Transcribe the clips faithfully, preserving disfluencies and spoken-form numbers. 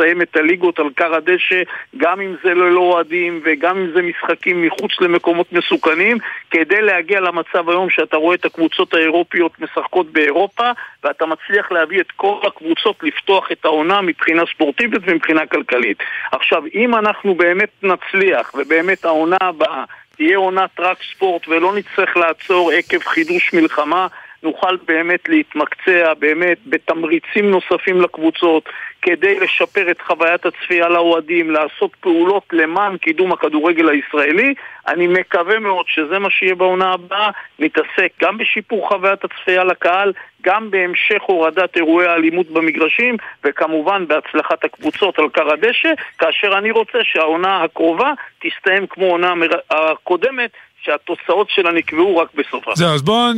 לסיים את הליגות על קר הדשא, גם אם זה ללא אוהדים וגם אם זה משחקים מחוץ למקומות מסוכנים, כדי להגיע למצב היום שאתה רואה את הקבוצות האירופיות משחקות באירופה, ואתה מצליח להביא את כל הקבוצות לפתוח את העונה מבחינה ספורטיבית ומבחינה כלכלית. עכשיו, אם אנחנו באמת נצליח ובאמת העונה הבאה תהיה עונת רק ספורט ולא נצטרך לעצור עקב חידוש מלחמה, נוכל באמת להתמקצע באמת בתמריצים נוספים לקבוצות כדי לשפר את חוויית הצפייה לאוהדים, לעשות פעולות למען קידום הכדורגל הישראלי. אני מקווה מאוד שזה מה שיהיה בעונה הבאה, נתעסק גם בשיפור חוויית הצפייה לקהל, גם בהמשך הורדת אירועי האלימות במגרשים, וכמובן בהצלחת הקבוצות על קר הדשא, כאשר אני רוצה שהעונה הקרובה תסתיים כמו העונה הקודמת, שהתוצאות שלה נקבעו רק בסופה. זהו, אז בואו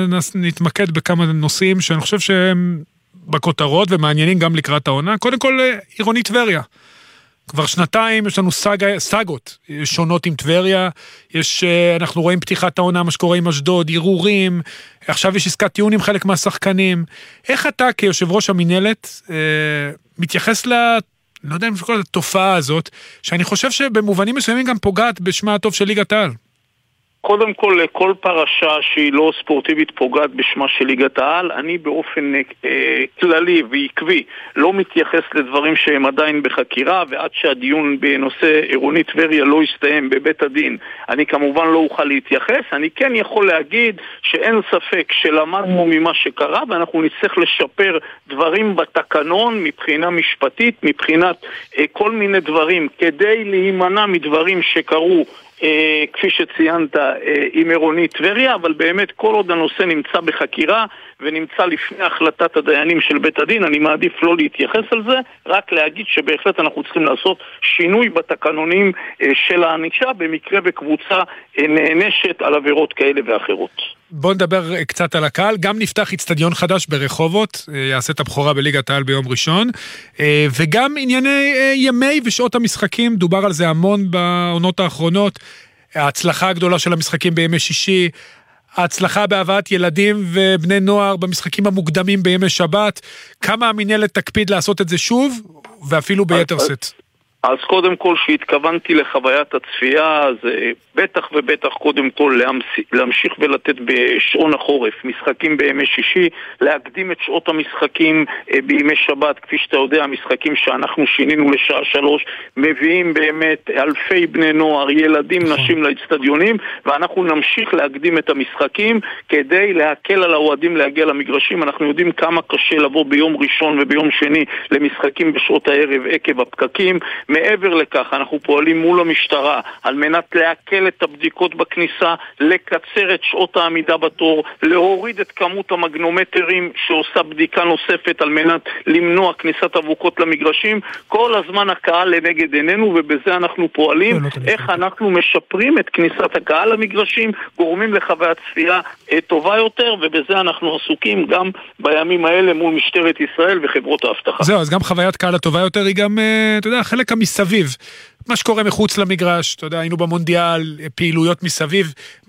נתמקד בכמה נושאים שאני חושב שהם בכותרות ומעניינים גם לקראת העונה. קודם כל, עירוני טבריה. כבר שנתיים יש לנו סאג, סאגות שונות עם טבריה, יש, אנחנו רואים פתיחת העונה, מה שקורה עם אשדוד, עירורים, עכשיו יש עסקת טיעון עם חלק מהשחקנים. איך אתה כיושב ראש המנהלת אה, מתייחס ל... לא יודע אם שקורה לתופעה הזאת, שאני חושב שבמובנים מסוימים גם פוגעת בשמה הטוב של ליגת העל. קודם כל, כל פרשה שהיא לא ספורטיבית פוגעת בשמה של ליגת העל. אני באופן אה, כללי ועקבי לא מתייחס לדברים שהם עדיין בחקירה, ועד שהדיון בנושא עירוני טבריה לא יסתיים בבית הדין, אני כמובן לא אוכל להתייחס. אני כן יכול להגיד שאין ספק שלמדנו ממה שקרה, ואנחנו נצטרך לשפר דברים בתקנון מבחינה משפטית, מבחינת אה, כל מיני דברים, כדי להימנע מדברים שקרו אה, כפי שציינת אה, עם עירוני טבריה, אבל באמת כל עוד הנושא נמצא בחקירה ונמצא לפני החלטת הדיינים של בית הדין, אני מעדיף לא להתייחס על זה, רק להגיד שבהחלט אנחנו צריכים לעשות שינוי בתקנונים אה, של הענישה במקרה בקבוצה אה, נענשת על עבירות כאלה ואחרות. בואו נדבר קצת על הקהל. גם נפתח אצטדיון חדש ברחובות, יעשה את הבכורה בליגת העל ביום ראשון, וגם ענייני ימי ושעות המשחקים, דובר על זה המון בעונות האחרונות, ההצלחה הגדולה של המשחקים בימי שישי, ההצלחה בהבאת ילדים ובני נוער במשחקים המוקדמים בימי שבת. כמה המנהלת תקפיד לעשות את זה שוב, ואפילו ביתר סט? אז קודם כל שהתכוונתי לחוויית הצפייה, אז בטח ובטח קודם כל להמשיך ולתת בשעון החורף משחקים בימי שישי, להקדים את שעות המשחקים בימי שבת. כפי שאתה יודע, המשחקים שאנחנו שינינו לשעה שלוש מביאים באמת אלפי בני נוער, ילדים, נשים לאצטדיונים, ואנחנו נמשיך להקדים את המשחקים כדי להקל על האוהדים להגיע למגרשים. אנחנו יודעים כמה קשה לבוא ביום ראשון וביום שני למשחקים בשעות הערב עקב הפקקים. מעבר לכך, אנחנו פועלים מול המשטרה על מנת להקל את הבדיקות בכניסה, לקצר את שעות העמידה בתור, להוריד את כמות המגנומטרים שעושה בדיקה נוספת על מנת למנוע כניסת אבוקות למגרשים. כל הזמן הקהל לנגד עינינו, ובזה אנחנו פועלים. איך אנחנו משפרים את כניסת הקהל למגרשים, גורמים לחוויית צפייה טובה יותר, ובזה אנחנו עסוקים גם בימים האלה מול משטרת ישראל וחברות האבטחה. זהו, אז גם חוויית קהל הטובה יותר היא גם, אתה יודע, חלק מסביב, מה שקורה מחוץ למגרש. אתה יודע, היינו במונדיאל, פעילויות מסביב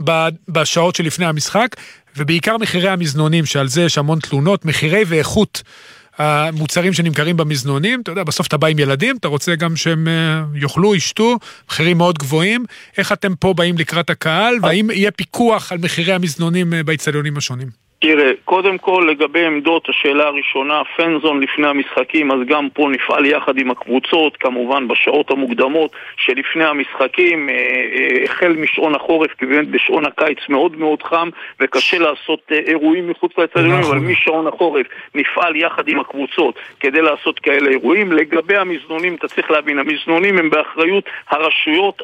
בשעות שלפני המשחק, ובעיקר מחירי המזנונים, שעל זה יש המון תלונות, מחירי ואיכות המוצרים שנמכרים במזנונים. אתה יודע, בסוף אתה בא עם ילדים, אתה רוצה גם שהם יאכלו, ישתו, מחירים מאוד גבוהים. איך אתם פה באים לקראת הקהל, והאם יהיה פיקוח על מחירי המזנונים באצטדיונים השונים? תראה, קודם כל לגבי עמדות, השאלה הראשונה, פנזון לפני המשחקים, אז גם פה נפעל יחד עם הקבוצות, כמובן בשעות המוקדמות שלפני המשחקים, החל משעון החורף, כי באמת בשעון הקיץ מאוד מאוד חם, וקשה לעשות אירועים מחוץ לאצטדיונים, אבל משעון החורף נפעל יחד עם הקבוצות כדי לעשות כאלה אירועים. לגבי המזנונים, אתה צריך להבין, המזנונים הם באחריות הרשויות,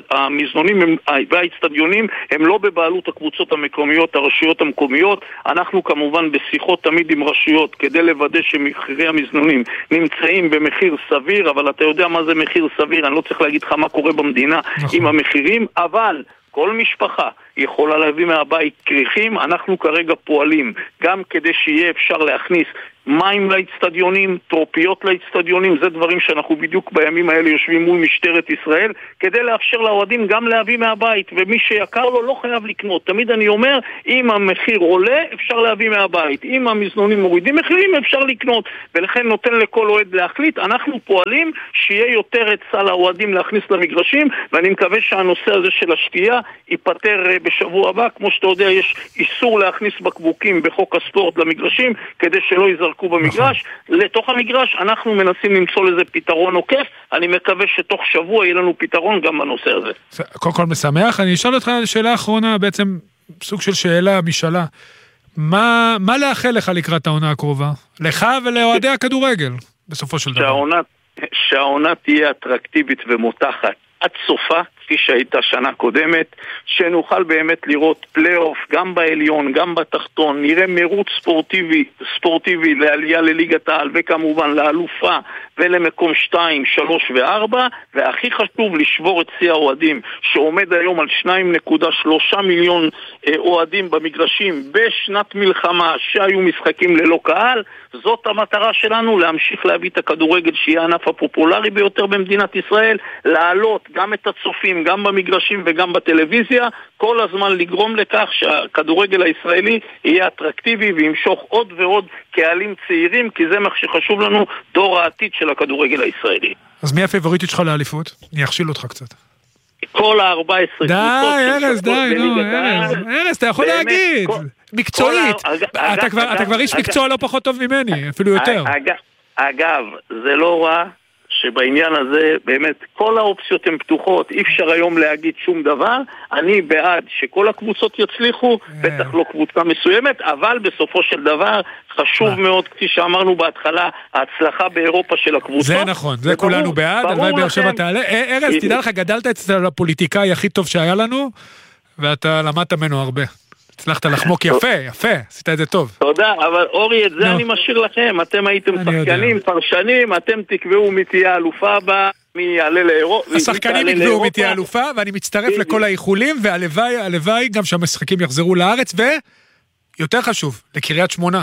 המזנונים והאצטדיונים הם לא בבעלות הקבוצות המקומיות, הרשויות המקומיות. אנחנו כמובן בשיחות תמיד עם רשויות כדי לוודא שמחירי המזנונים נמצאים במחיר סביר, אבל אתה יודע מה זה מחיר סביר, אני לא צריך להגיד לך מה קורה במדינה נכון. עם המחירים, אבל כל משפחה היא יכולה להביא מהבית כריכים. אנחנו כרגע פועלים גם כדי שיהיה אפשר להכניס מים לאצטדיונים, טרופיות לאצטדיונים, זה דברים שאנחנו בדיוק בימים האלה יושבים מול משטרת ישראל, כדי לאפשר לאוהדים גם להביא מהבית, ומי שיקר לו לא חייב לקנות. תמיד אני אומר, אם המחיר עולה, אפשר להביא מהבית. אם המזנונים מורידים מחירים, אפשר לקנות. ולכן נותן לכל אוהד להחליט. אנחנו פועלים שיהיה יותר היצע לאוהדים להכניס למגרשים, ואני מקווה שהנושא הזה של השתייה ייפטר בשבוע הבא. כמו שאתה יודע, יש איסור להכניס בקבוקים בחוק הספורט למגרשים, כדי שלא יזרקו במגרש, לתוך המגרש. אנחנו מנסים למצוא לזה פתרון עוקף. אני מקווה שתוך שבוע יהיה לנו פתרון גם בנושא הזה. קודם כל משמח. אני אשאל אותך שאלה אחרונה, בעצם סוג של שאלה, משאלה. מה, מה לאחל לך לקראת העונה הקרובה? לך ולאוהדי הכדורגל, בסופו של דבר. שהעונה, שהעונה תהיה אטרקטיבית ומותחת עד סופה, כפי שהייתה שנה קודמת, שנוכל באמת לראות פלייאוף גם בעליון, גם בתחתון, נראה מרוץ ספורטיבי, ספורטיבי לעלייה לליגת העל, וכמובן לאלופה ולמקום שתיים, שלוש וארבע, והכי חשוב לשבור את שיא האוהדים, שעומד היום על שניים נקודה שלושה מיליון אוהדים במגרשים בשנת מלחמה, שהיו משחקים ללא קהל. זאת המטרה שלנו, להמשיך להביא את הכדורגל שיהיה הענף הפופולרי ביותר במדינת ישראל, להעלות גם את הצופים, גם במגרשים וגם בטלוויזיה, כל הזמן לגרום לכך שהכדורגל הישראלי יהיה אטרקטיבי וימשוך עוד ועוד קהלים צעירים, כי זה מה שחשוב לנו, דור העתיד של הכדורגל הישראלי. אז מי הפייבוריטית שלך לאליפות? אני אכשיל אותך קצת. כל ה-ארבע עשרה די, ארז, די, נו, ארז, ארז, אתה יכול להגיד, מקצועית, אתה כבר איש מקצוע לא פחות טוב ממני, אפילו יותר. אגב, זה לא רע שבעניין הזה באמת כל האופציות הן פתוחות, אי אפשר היום להגיד שום דבר. אני בעד שכל הקבוצות יצליחו, בטח לא קבוצה מסוימת, אבל בסופו של דבר חשוב מאוד, כפי שאמרנו בהתחלה, ההצלחה באירופה של הקבוצות. זה נכון, זה כולנו בעד, הלוואי באר שבע תעלה. ארז, תדע לך, גדלת אצל הפוליטיקאי הכי טוב שהיה לנו, ואתה למדת ממנו הרבה. הצלחת לחמוק יפה, יפה, עשית את זה טוב. תודה, אבל אורי, את זה אני משאיר לכם. אתם הייתם שחקנים, פרשנים, אתם תקבעו מי תהיה אלופה הבאה, מי יעלה לאירופה. השחקנים יקבעו מי תהיה אלופה, ואני מצטרף לכל האיחולים, והלוואי, הלוואי גם שהמשחקים יחזרו לארץ, ויותר חשוב, לקריית שמונה.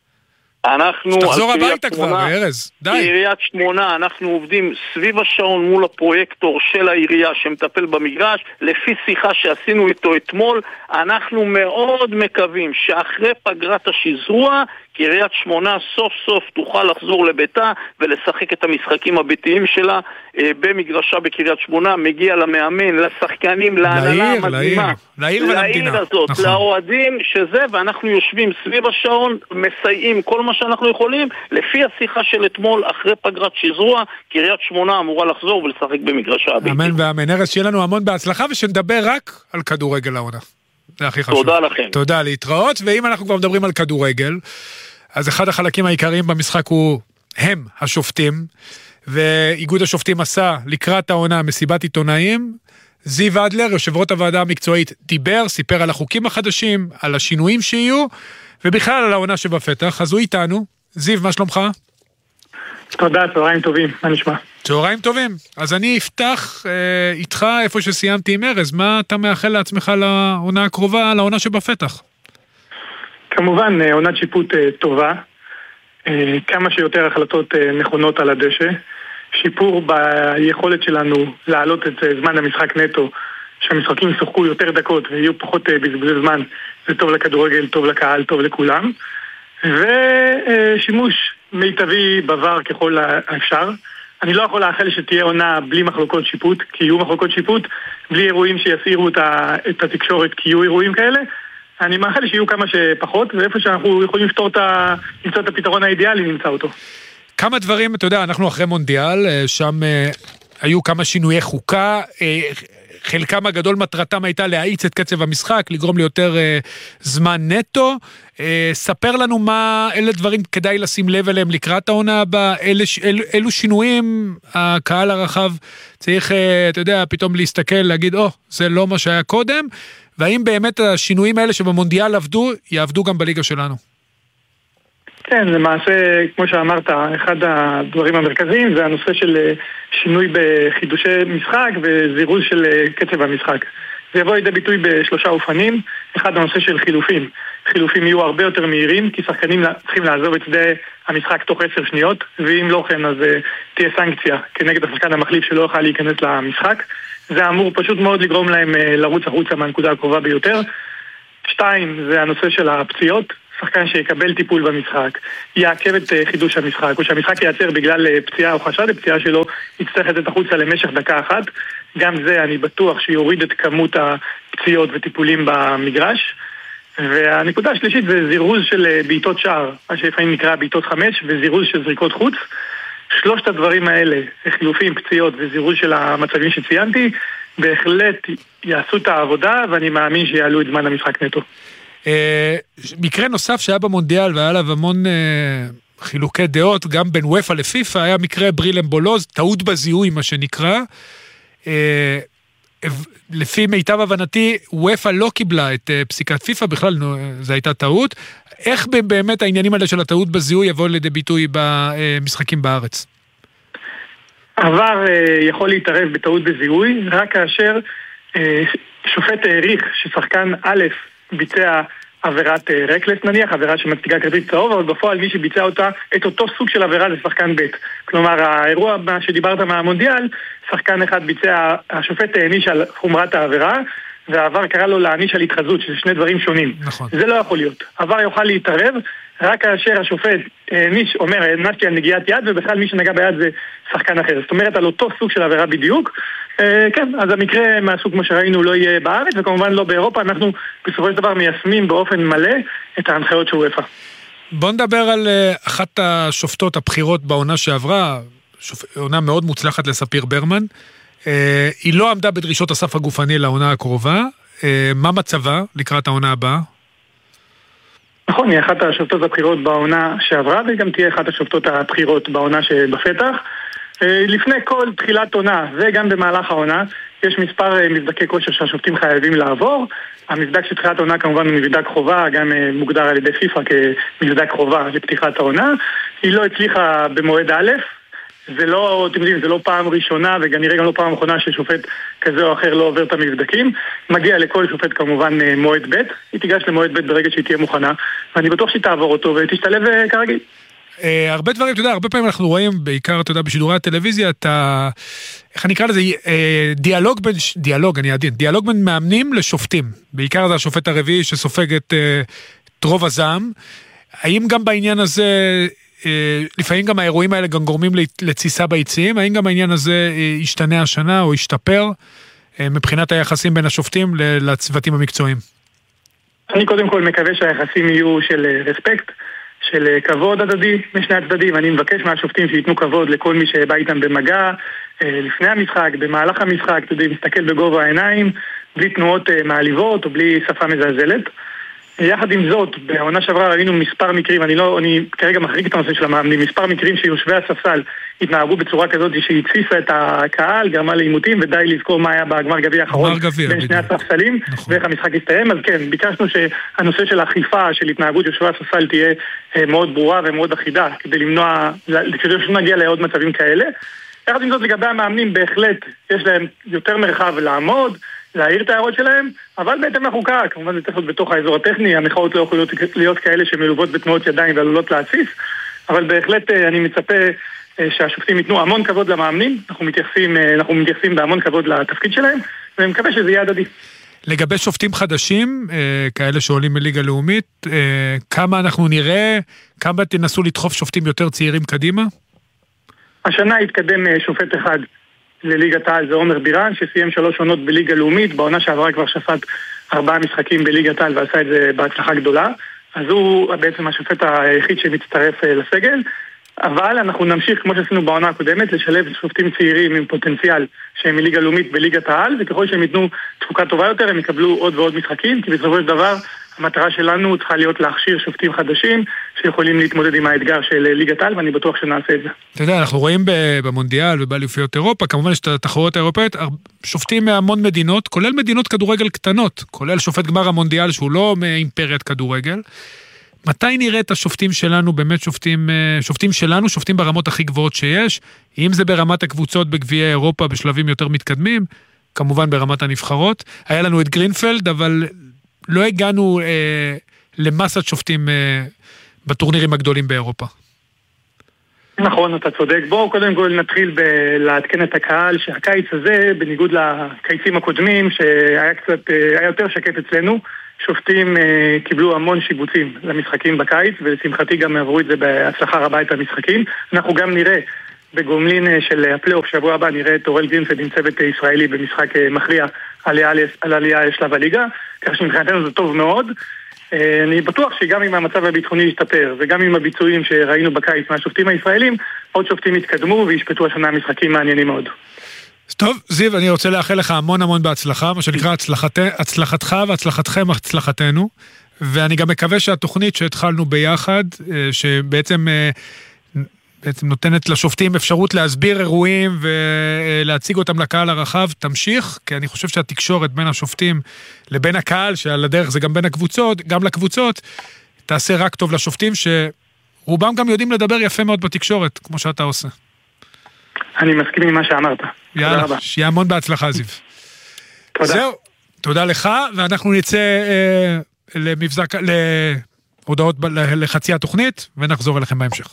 אנחנו, תחזור הביתה כבר, ארז, די. בעיריית שמונה, אנחנו עובדים סביב השעון מול הפרויקטור של העירייה שמטפל במגרש. לפי שיחה שעשינו איתו אתמול, אנחנו מאוד מקווים שאחרי פגרת השזרוע, קריית שמונה סוף סוף תוכל לחזור לביתה ולשחק את המשחקים הביתיים שלה אה, במגרשה בקריית שמונה. מגיע למאמן, לשחקנים, להנהלה המדהימה, לעיר ולמדינה, הזאת, נכון. לאוהדים שזה, ואנחנו יושבים סביב השעון, מסייעים כל מה שאנחנו יכולים. לפי השיחה של אתמול, אחרי פגרת שזרוע, קריית שמונה אמורה לחזור ולשחק במגרשה הביתית. אמן ואמן. ארז, שיהיה לנו המון בהצלחה, ושנדבר רק על כדורגל העונה. זה הכי חשוב. תודה לכם. תודה, להתראות. ואם אנחנו כבר מדברים על כדורגל, אז אחד החלקים העיקריים במשחק הוא הם השופטים, ואיגוד השופטים עשה לקראת העונה מסיבת עיתונאים. זיו אדלר, יושב ראש הוועדה המקצועית, דיבר, סיפר על החוקים החדשים, על השינויים שיהיו, ובכלל על העונה שבפתח. אז הוא איתנו. זיו, מה שלומך? תודה, צהריים טובים, מה נשמע? צהריים טובים. אז אני אפתח אה, איתך איפה שסיימתי עם ארז. מה אתה מאחל לעצמך לעונה הקרובה, לעונה שבפתח? כמובן, עונת שיפוט טובה, כמה שיותר החלטות נכונות על הדשא, שיפור ביכולת שלנו להעלות את זמן המשחק נטו, שהמשחקים ישחקו יותר דקות ויהיו פחות בזבוזי זמן, זה טוב לכדורגל, טוב לקהל, טוב לכולם, ושימוש מיטבי בעבר ככל האפשר. אני לא יכול לאחל שתהיה עונה בלי מחלוקות שיפוט, כי יהיו מחלוקות שיפוט, בלי אירועים שיסירו את התקשורת, כי יהיו אירועים כאלה. אני מאחל שיהיו כמה שפחות, ואיפה שאנחנו יכולים לפתור את ה... למצוא את הפתרון האידיאלי, נמצא אותו. כמה דברים, אתה יודע, אנחנו אחרי מונדיאל, שם אה, היו כמה שינויי חוקה, אה, חלקם הגדול מטרתם הייתה להאיץ את קצב המשחק, לגרום ליותר אה, זמן נטו. אה, ספר לנו מה, אלה דברים כדאי לשים לב אליהם לקראת העונה הבאה, אלה, אל, אלו שינויים, הקהל הרחב צריך, אה, אתה יודע, פתאום להסתכל, להגיד, או, זה לא מה שהיה קודם, והאם באמת השינויים האלה שבמונדיאל עבדו, יעבדו גם בליגה שלנו? כן, למעשה, כמו שאמרת, אחד הדברים המרכזיים זה הנושא של שינוי בחידושי משחק וזירוז של קצב המשחק. זה יבוא לידי ביטוי בשלושה אופנים. אחד, הנושא של חילופים. חילופים יהיו הרבה יותר מהירים, כי שחקנים צריכים לעזוב את שדה המשחק תוך עשר שניות, ואם לא כן, אז uh, תהיה סנקציה כנגד השחקן המחליף שלא יוכל להיכנס למשחק. זה אמור פשוט מאוד לגרום להם uh, לרוץ החוצה מהנקודה הקרובה ביותר. שתיים, זה הנושא של הפציעות. שחקן שיקבל טיפול במשחק, יעכב את uh, חידוש המשחק, או שהמשחק ייעצר בגלל uh, פציעה או חשד לפציעה שלו, יצטרך לתת החוצה למשך דקה אחת. גם זה אני בטוח שיוריד את כמות הפציעות וטיפולים במגרש. והנקודה השלישית זה זירוז של בעיטות שער, מה שלפעמים נקרא בעיטות חמש, וזירוז של זריקות חוץ. שלושת הדברים האלה, חילופים, פציעות וזירוז של המצבים שציינתי, בהחלט יעשו את העבודה, ואני מאמין שיעלו את זמן המשחק נטו. מקרה נוסף שהיה במונדיאל והיה עליו המון חילוקי דעות, גם בין וופא לפיפא, היה מקרה בריל אמבולוז, טעות בזיהוי מה שנקרא. לפי מיטב הבנתי, וופא לא קיבלה את פסיקת פיפא, בכלל זו הייתה טעות. איך באמת העניינים האלה של הטעות בזיהוי יבוא לידי ביטוי במשחקים בארץ? עבר יכול להתערב בטעות בזיהוי, רק כאשר שופט העריך ששחקן א' ביצע עבירת רקלס נניח, עבירה שמציגה כרטיס צהוב, אבל בפועל מי שביצע אותה, את אותו סוג של עבירה זה שחקן ב'. כלומר, האירוע שדיברת מהמונדיאל, שחקן אחד ביצע, השופט העניש על חומרת העבירה, והעבר קרא לו להעניש על התחזות, שזה שני דברים שונים. נכון. זה לא יכול להיות. העבר יוכל להתערב, רק כאשר השופט העניש, אומר, הענשתי על נגיעת יד, ובכלל מי שנגע ביד זה שחקן אחר. זאת אומרת, על אותו סוג של עבירה בדיוק. כן, אז המקרה מהסוג כמו שראינו לא יהיה בארץ, וכמובן לא באירופה. אנחנו בסופו של דבר מיישמים באופן מלא את ההנחיות של וופא. בוא נדבר על אחת השופטות הבחירות בעונה שעברה, עונה מאוד מוצלחת לספיר ברמן. היא לא עמדה בדרישות הסף הגופני לעונה הקרובה. מה מצבה לקראת העונה הבאה? נכון, היא אחת השופטות הבחירות בעונה שעברה, והיא גם תהיה אחת השופטות הבחירות בעונה שבפתח. לפני כל תחילת עונה וגם במהלך העונה יש מספר מבדקי כושר שהשופטים חייבים לעבור. המבדק של תחילת העונה כמובן הוא מבדק חובה, גם מוגדר על ידי פיפא כמבדק חובה לפתיחת העונה. היא לא הצליחה במועד א', זה לא, אתם יודעים, זה לא פעם ראשונה וכנראה גם לא פעם אחרונה ששופט כזה או אחר לא עובר את המבדקים. מגיע לכל שופט כמובן מועד ב', היא תיגש למועד ב' ברגע שהיא תהיה מוכנה, ואני בטוח שהיא תעבור אותו ותשתלב כרגיל. הרבה דברים, אתה יודע, הרבה פעמים אנחנו רואים, בעיקר, אתה יודע, בשידורי הטלוויזיה, אתה, איך אני אקרא לזה, דיאלוג בין, דיאלוג, אני עדין, דיאלוג בין מאמנים לשופטים. בעיקר זה השופט הרביעי שסופג את רוב הזעם. האם גם בעניין הזה, לפעמים גם האירועים האלה גם גורמים לתסיסה ביציעים, האם גם העניין הזה ישתנה השנה או ישתפר מבחינת היחסים בין השופטים לצוותים המקצועיים? אני קודם כל מקווה שהיחסים יהיו של רספקט, של כבוד הדדי משני הצדדים. אני מבקש מהשופטים שיתנו כבוד לכל מי שבא איתם במגע, לפני המשחק, במהלך המשחק, אתה יודע, מסתכל בגובה העיניים, בלי תנועות מעליבות או בלי שפה מזלזלת. יחד עם זאת, בעונה שעברה ראינו מספר מקרים, אני לא, אני כרגע מחריג את הנושא של המאמנים, מספר מקרים שיושבי הספסל התנהגו בצורה כזאת שהציפה את הקהל, גרמה לעימותים, ודי לזכור מה היה בגמר גביע האחרון בין שני הספסלים, נכון. ואיך המשחק הסתיים. אז כן, ביקשנו שהנושא של האכיפה של התנהגות יושבי הספסל תהיה מאוד ברורה ומאוד אחידה, כדי למנוע, כדי שנגיע לעוד מצבים כאלה. יחד עם זאת, לגבי המאמנים, בהחלט יש להם יותר מרחב לעמוד, להעיר את ההערות שלהם, אבל בהתאם לחוקה, כמובן זה צריך להיות בתוך האזור הטכני, המחאות לא יכולות להיות כאלה שמלוות בתנועות ידיים ועלולות להציף, אבל בהחלט אני מצפה שהשופטים ייתנו המון כבוד למאמנים, אנחנו מתייחסים, אנחנו מתייחסים בהמון כבוד לתפקיד שלהם, ואני מקווה שזה יהיה הדדי. לגבי שופטים חדשים, כאלה שעולים מליגה לאומית, כמה אנחנו נראה, כמה תנסו לדחוף שופטים יותר צעירים קדימה? השנה התקדם שופט אחד לליגת העל, זה עומר בירן, שסיים שלוש עונות בליגה לאומית, בעונה שעברה כבר שפט ארבעה משחקים בליגת העל ועשה את זה בהצלחה גדולה, אז הוא בעצם השופט היחיד שמצטרף לסגל, אבל אנחנו נמשיך, כמו שעשינו בעונה הקודמת, לשלב שופטים צעירים עם פוטנציאל שהם מליגה לאומית בליגת העל, וככל שהם ייתנו תפוקה טובה יותר, הם יקבלו עוד ועוד משחקים, כי בסופו של דבר המטרה שלנו צריכה להיות להכשיר שופטים חדשים שיכולים להתמודד עם האתגר של ליגת העל, ואני בטוח שנעשה את זה. אתה יודע, אנחנו רואים במונדיאל ובאליפויות אירופה, כמובן יש את התחרויות האירופאיות, שופטים מהמון מדינות, כולל מדינות כדורגל קטנות, כולל שופט גמר המונדיאל שהוא לא מאימפריית כדורגל. מתי נראה את השופטים שלנו, באמת שופטים, שופטים שלנו, שופטים ברמות הכי גבוהות שיש, אם זה ברמת הקבוצות בגביעי אירופה בשלבים יותר מתקדמים, כמובן ברמת הנבחרות. היה לנו את גרינפלד, אבל לא הגענו אה, למסת שופטים אה, בטורנירים הגדולים באירופה. נכון, אתה צודק. בואו קודם כל נתחיל בלעדכן את הקהל שהקיץ הזה, בניגוד לקיצים הקודמים, שהיה קצת, היה יותר שקט אצלנו, שופטים אה, קיבלו המון שיבוצים למשחקים בקיץ, ולשמחתי גם עברו את זה בהצלחה רבה את המשחקים. אנחנו גם נראה בגומלין של הפלייאוף שבוע הבא, נראה את אורל גרינפלד עם צוות ישראלי במשחק מכריע על עלייה לשלב הליגה, כך שמבחינתנו זה טוב מאוד. אני בטוח שגם אם המצב הביטחוני ישתפר וגם עם הביצועים שראינו בקיץ מהשופטים הישראלים, עוד שופטים יתקדמו וישפטו השנה משחקים מעניינים מאוד. טוב, זיו, אני רוצה לאחל לך המון המון בהצלחה, מה שנקרא הצלחת, הצלחתך והצלחתכם הצלחתנו, ואני גם מקווה שהתוכנית שהתחלנו ביחד, שבעצם בעצם נותנת לשופטים אפשרות להסביר אירועים ולהציג אותם לקהל הרחב, תמשיך, כי אני חושב שהתקשורת בין השופטים לבין הקהל, שעל הדרך זה גם בין הקבוצות, גם לקבוצות, תעשה רק טוב לשופטים, שרובם גם יודעים לדבר יפה מאוד בתקשורת, כמו שאתה עושה. אני מסכים עם מה שאמרת. יאללה, שיהיה המון בהצלחה, זיו. תודה. זהו, תודה לך, ואנחנו נצא אה, למבזק, להודעות לחצי התוכנית, ונחזור אליכם בהמשך.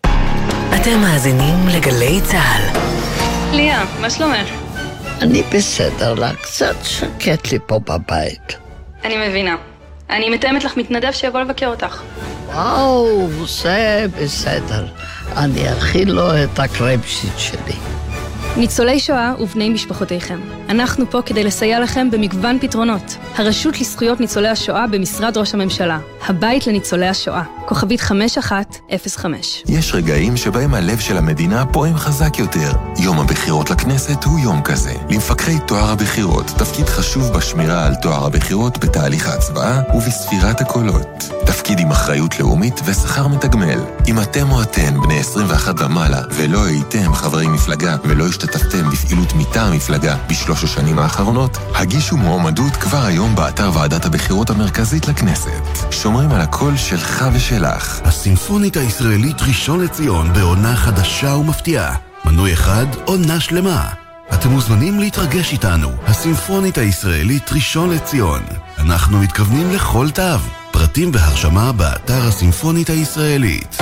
אתם מאזינים לגלי צהל. ליה, מה שלומך? אני בסדר לה, קצת שקט לי פה בבית. אני מבינה. אני מתאמת לך מתנדב שיבוא לבקר אותך. וואו, זה בסדר. אני אכיל לו את הקרייבשיט שלי. ניצולי שואה ובני משפחותיכם. אנחנו פה כדי לסייע לכם במגוון פתרונות. הרשות לזכויות ניצולי השואה במשרד ראש הממשלה. הבית לניצולי השואה. כוכבית חמש אחת אפס חמש. יש רגעים שבהם הלב של המדינה פועם חזק יותר. יום הבחירות לכנסת הוא יום כזה. למפקחי תואר הבחירות, תפקיד חשוב בשמירה על תואר הבחירות בתהליך ההצבעה ובספירת הקולות. תפקיד עם אחריות לאומית ושכר מתגמל. אם אתם או אתן בני עשרים ואחת ומעלה ולא הייתם חברי מפלגה ולא השתתפתם בפעילות מטעם המפלגה בשלוש השנים האחרונות, הגישו מועמדות כבר היום באתר ועדת הבחירות המרכזית לכנסת. שומרים על הקול שלך ושלך. הסימפונית הישראלית ראשון לציון בעונה חדשה ומפתיעה. מנוי אחד, עונה שלמה. אתם מוזמנים להתרגש איתנו. הסימפונית הישראלית ראשון לציון. אנחנו מתכוונים לכל תו. פרטים והרשמה באתר הסימפונית הישראלית.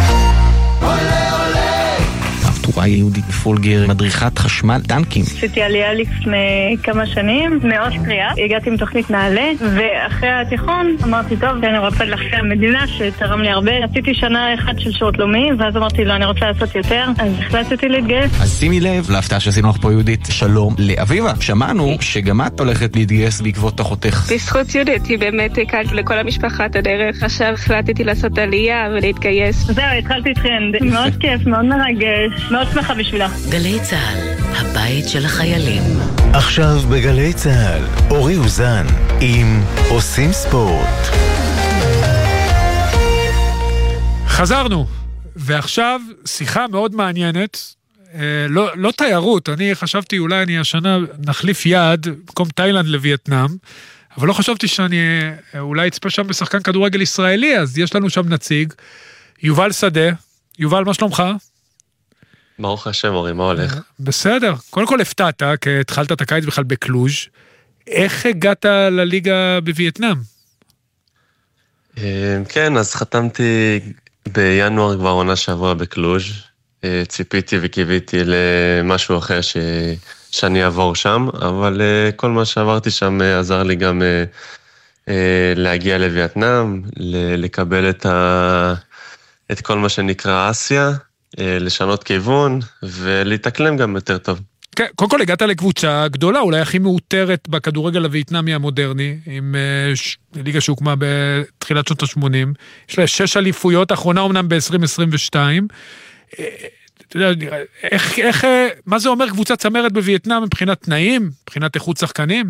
טורה יהודית בפולגר, מדריכת חשמל דנקים. עשיתי עלייה לפני כמה שנים, מאוסטריה, הגעתי עם תוכנית נעלה, ואחרי התיכון אמרתי, טוב, אני רוצה להחזיר המדינה שתרם לי הרבה. עשיתי שנה אחת של שירות לאומי, ואז אמרתי, לא, אני רוצה לעשות יותר, אז החלטתי להתגייס. אז שימי לב, להפתעה שעשינו לך פה יהודית, שלום לאביבה. שמענו שגם את הולכת להתגייס בעקבות אחותך. בזכות יהודית, היא באמת הקלת לכל המשפחה את הדרך. עכשיו החלטתי לעשות עלייה ולהתגייס. זהו, התחלתי טרנד. מאוד כיף, מאוד מרגש. מאוד שמחה בשבילה. גלי צהל, הבית של החיילים. עכשיו בגלי צהל, אורי אוזן עם עושים ספורט. חזרנו, ועכשיו שיחה מאוד מעניינת, לא, לא תיירות, אני חשבתי אולי אני השנה נחליף יעד, במקום תאילנד לווייטנאם, אבל לא חשבתי שאני אולי אצפה שם בשחקן כדורגל ישראלי, אז יש לנו שם נציג, יובל שדה. יובל, מה שלומך? ברוך השם, אורי, מה הולך? בסדר. קודם כל הפתעת, כי התחלת את הקיץ בכלל בקלוז'. איך הגעת לליגה בווייטנאם? כן, אז חתמתי בינואר כבר עונה שעברה בקלוז'. ציפיתי וקיוויתי למשהו אחר ש... שאני אעבור שם, אבל כל מה שעברתי שם עזר לי גם להגיע לווייטנאם, לקבל את, ה... את כל מה שנקרא אסיה, לשנות כיוון ולהתאקלם גם יותר טוב. כן, קודם כל הגעת לקבוצה גדולה, אולי הכי מאותרת בכדורגל הווייטנאמי המודרני, עם ליגה שהוקמה בתחילת שנות ה-שמונים, יש לה שש אליפויות, האחרונה אומנם ב-עשרים עשרים ושתיים. אתה יודע, איך, איך, מה זה אומר קבוצה צמרת בווייטנאם מבחינת תנאים, מבחינת איכות שחקנים?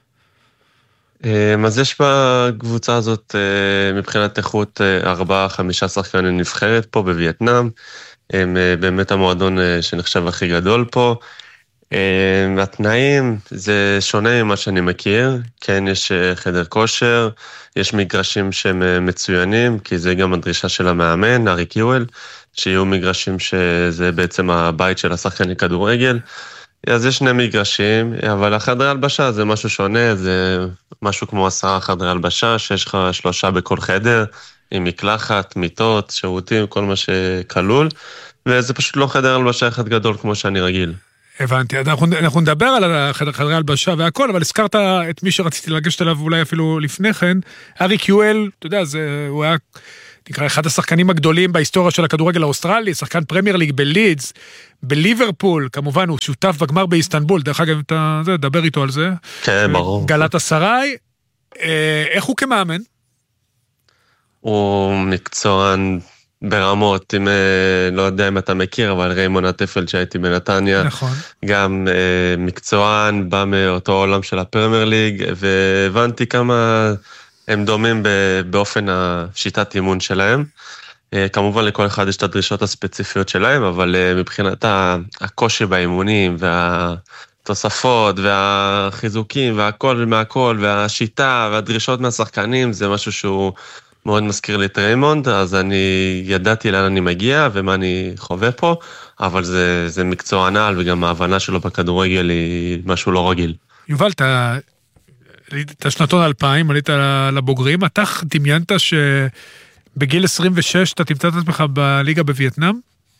אז יש בקבוצה הזאת מבחינת איכות ארבעה, חמישה שחקנים נבחרת פה בווייטנאם, הם באמת המועדון שנחשב הכי גדול פה. התנאים זה שונה ממה שאני מכיר, כן יש חדר כושר, יש מגרשים שהם מצוינים, כי זה גם הדרישה של המאמן, ארי קיואל, שיהיו מגרשים שזה בעצם הבית של השחקן לכדורגל, אז יש שני מגרשים, אבל החדרי הלבשה זה משהו שונה, זה משהו כמו עשרה חדרי הלבשה, שיש לך שלושה בכל חדר, עם מקלחת, מיטות, שירותים, כל מה שכלול, וזה פשוט לא חדר הלבשה אחד גדול כמו שאני רגיל. הבנתי, אנחנו, אנחנו נדבר על החדר, חדרי הלבשה והכל, אבל הזכרת את מי שרציתי לגשת אליו אולי אפילו לפני כן, אריק יואל, אתה יודע, זה, הוא היה נקרא אחד השחקנים הגדולים בהיסטוריה של הכדורגל האוסטרלי, שחקן פרמייר ליג בלידס, בליברפול, כמובן הוא שותף בגמר באיסטנבול, דרך אגב, אתה זה, דבר איתו על זה. כן, ברור. גלאטסראי, איך הוא כמאמן? הוא מקצוען ברמות, אם, לא יודע אם אתה מכיר, אבל ריימון הטפלד שהייתי בנתניה, נכון. גם אה, מקצוען, בא מאותו עולם של הפרמייר ליג, והבנתי כמה הם דומים באופן השיטת אימון שלהם. אה, כמובן לכל אחד יש את הדרישות הספציפיות שלהם, אבל אה, מבחינת הקושי באימונים, והתוספות, והחיזוקים, והכל מהכל, והשיטה, והדרישות מהשחקנים, זה משהו שהוא מאוד מזכיר לי את ריימונד, אז אני ידעתי לאן אני מגיע ומה אני חווה פה, אבל זה, זה מקצוע ענל, וגם ההבנה שלו בכדורגל היא משהו לא רגיל. יובל, אתה, אתה שנתון אלפיים, עלית לבוגרים, אתה דמיינת שבגיל עשרים ושש אתה תמצא את עצמך בליגה בווייטנאם?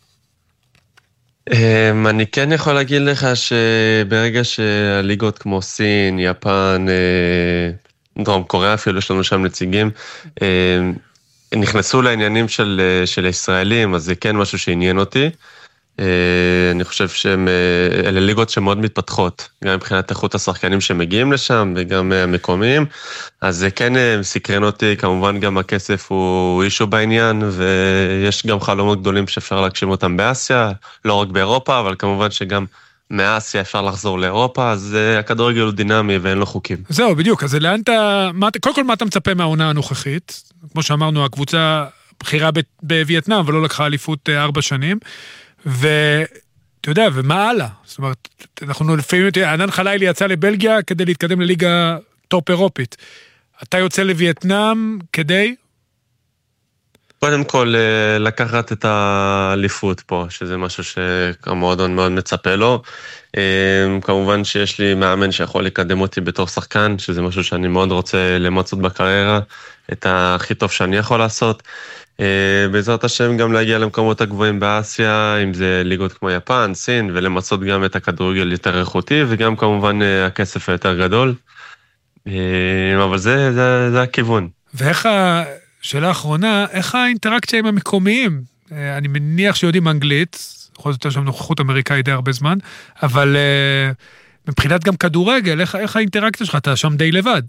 אני כן יכול להגיד לך שברגע שהליגות כמו סין, יפן, דרום קוריאה, אפילו יש לנו שם נציגים, נכנסו לעניינים של, של הישראלים, אז זה כן משהו שעניין אותי. אני חושב שהם, אלה ליגות שמאוד מתפתחות, גם מבחינת איכות השחקנים שמגיעים לשם, וגם המקומיים, אז זה כן סקרן אותי, כמובן גם הכסף הוא אישו בעניין, ויש גם חלומות גדולים שאפשר להגשים אותם באסיה, לא רק באירופה, אבל כמובן שגם מאסיה אפשר לחזור לאירופה, אז הכדורגל הוא דינמי ואין לו חוקים. זהו, בדיוק, אז לאן אתה, קודם כל מה אתה מצפה מהעונה הנוכחית? כמו שאמרנו, הקבוצה בחירה בווייטנאם, ולא לקחה אליפות ארבע שנים, ואתה יודע, ומה הלאה? זאת אומרת, אנחנו לפעמים, ענן חלילי יצא לבלגיה כדי להתקדם לליגה טופ אירופית. אתה יוצא לווייטנאם כדי? קודם כל, לקחת את האליפות פה, שזה משהו שהמועדון מאוד מצפה לו. כמובן שיש לי מאמן שיכול לקדם אותי בתור שחקן, שזה משהו שאני מאוד רוצה למצות בקריירה, את הכי טוב שאני יכול לעשות. בעזרת השם גם להגיע למקומות הגבוהים באסיה, אם זה ליגות כמו יפן, סין, ולמצות גם את הכדורגל יותר איכותי, וגם כמובן הכסף היותר גדול. אבל זה, זה, זה הכיוון. ואיך ה... שאלה האחרונה, איך האינטראקציה עם המקומיים? אני מניח שיודעים אנגלית, יכול להיות שם נוכחות אמריקאית די הרבה זמן, אבל מבחינת גם כדורגל, איך, איך האינטראקציה שלך? אתה שם די לבד.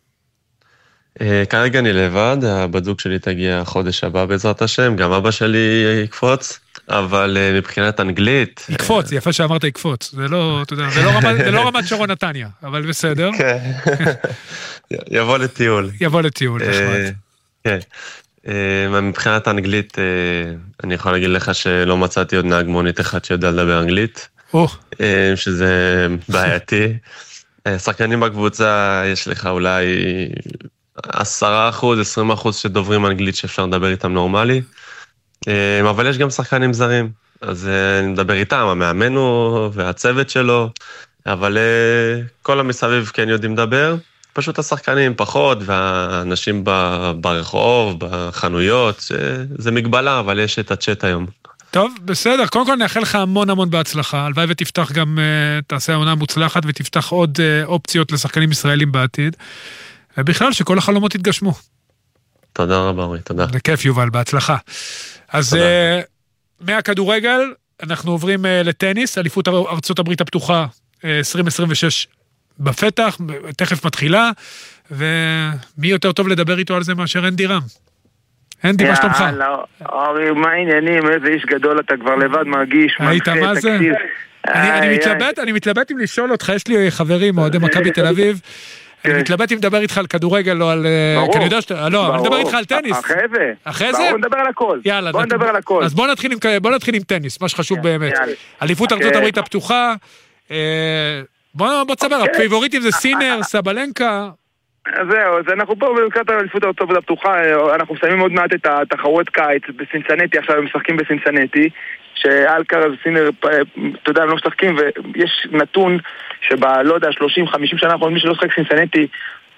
כרגע אני לבד, הבת זוג שלי תגיע חודש הבא בעזרת השם, גם אבא שלי יקפוץ, אבל מבחינת אנגלית... יקפוץ, יפה שאמרת יקפוץ, זה לא, אתה יודע, זה לא רמת, זה לא רמת שרון נתניה, אבל בסדר. כן, יבוא לטיול. יבוא לטיול, נחמד. כן, מבחינת האנגלית, אני יכול להגיד לך שלא מצאתי עוד נהג מונית אחד שיודע לדבר אנגלית, שזה בעייתי. שחקנים בקבוצה, יש לך אולי עשרה אחוז, עשרים אחוז שדוברים אנגלית שאפשר לדבר איתם נורמלי, אבל יש גם שחקנים זרים, אז אני מדבר איתם, המאמן הוא והצוות שלו, אבל כל המסביב כן יודעים לדבר, פשוט השחקנים פחות, והאנשים ברחוב, בחנויות, זה מגבלה, אבל יש את הצ'אט היום. טוב, בסדר. קודם כל נאחל לך המון המון בהצלחה. הלוואי ותפתח גם, תעשה העונה מוצלחת, ותפתח עוד אופציות לשחקנים ישראלים בעתיד. ובכלל שכל החלומות יתגשמו. תודה רבה, אורי, תודה. זה כיף, יובל, בהצלחה. אז מהכדורגל, אנחנו עוברים לטניס, אליפות ארצות הברית הפתוחה, עשרים עשרים ושש בפתח, תכף מתחילה, ומי יותר טוב לדבר איתו על זה מאשר אנדי רם. אנדי, מה שלומך? אורי, מה העניינים? איזה איש גדול אתה כבר לבד מרגיש, היית, מה זה? אני מתלבט, אני מתלבט אם לשאול אותך, יש לי חברים, אוהדי מכבי תל אביב, אני מתלבט אם לדבר איתך על כדורגל, לא על... ברור, לא, אבל נדבר איתך על טניס. אחרי זה. אחרי זה? בואו נדבר על הכל. יאללה. בואו נדבר על הכל. אז בואו נתחיל עם טניס, מה שחשוב באמת. אליפות ארצות הברית הפתוחה, בוא תסבר, הפייבוריטים זה סינר, סבלנקה. זהו, אז אנחנו פה בלקראת האליפות הארצות הברית הפתוחה, אנחנו מסיימים עוד מעט את התחרות קיץ בסינסנטי, עכשיו הם משחקים בסינסנטי, שאלקרז סינר, אתה יודע, הם לא משחקים, ויש נתון שבה, לא יודע, שלושים חמישים שנה האחרונות, מי שלא שחק סינסנטי,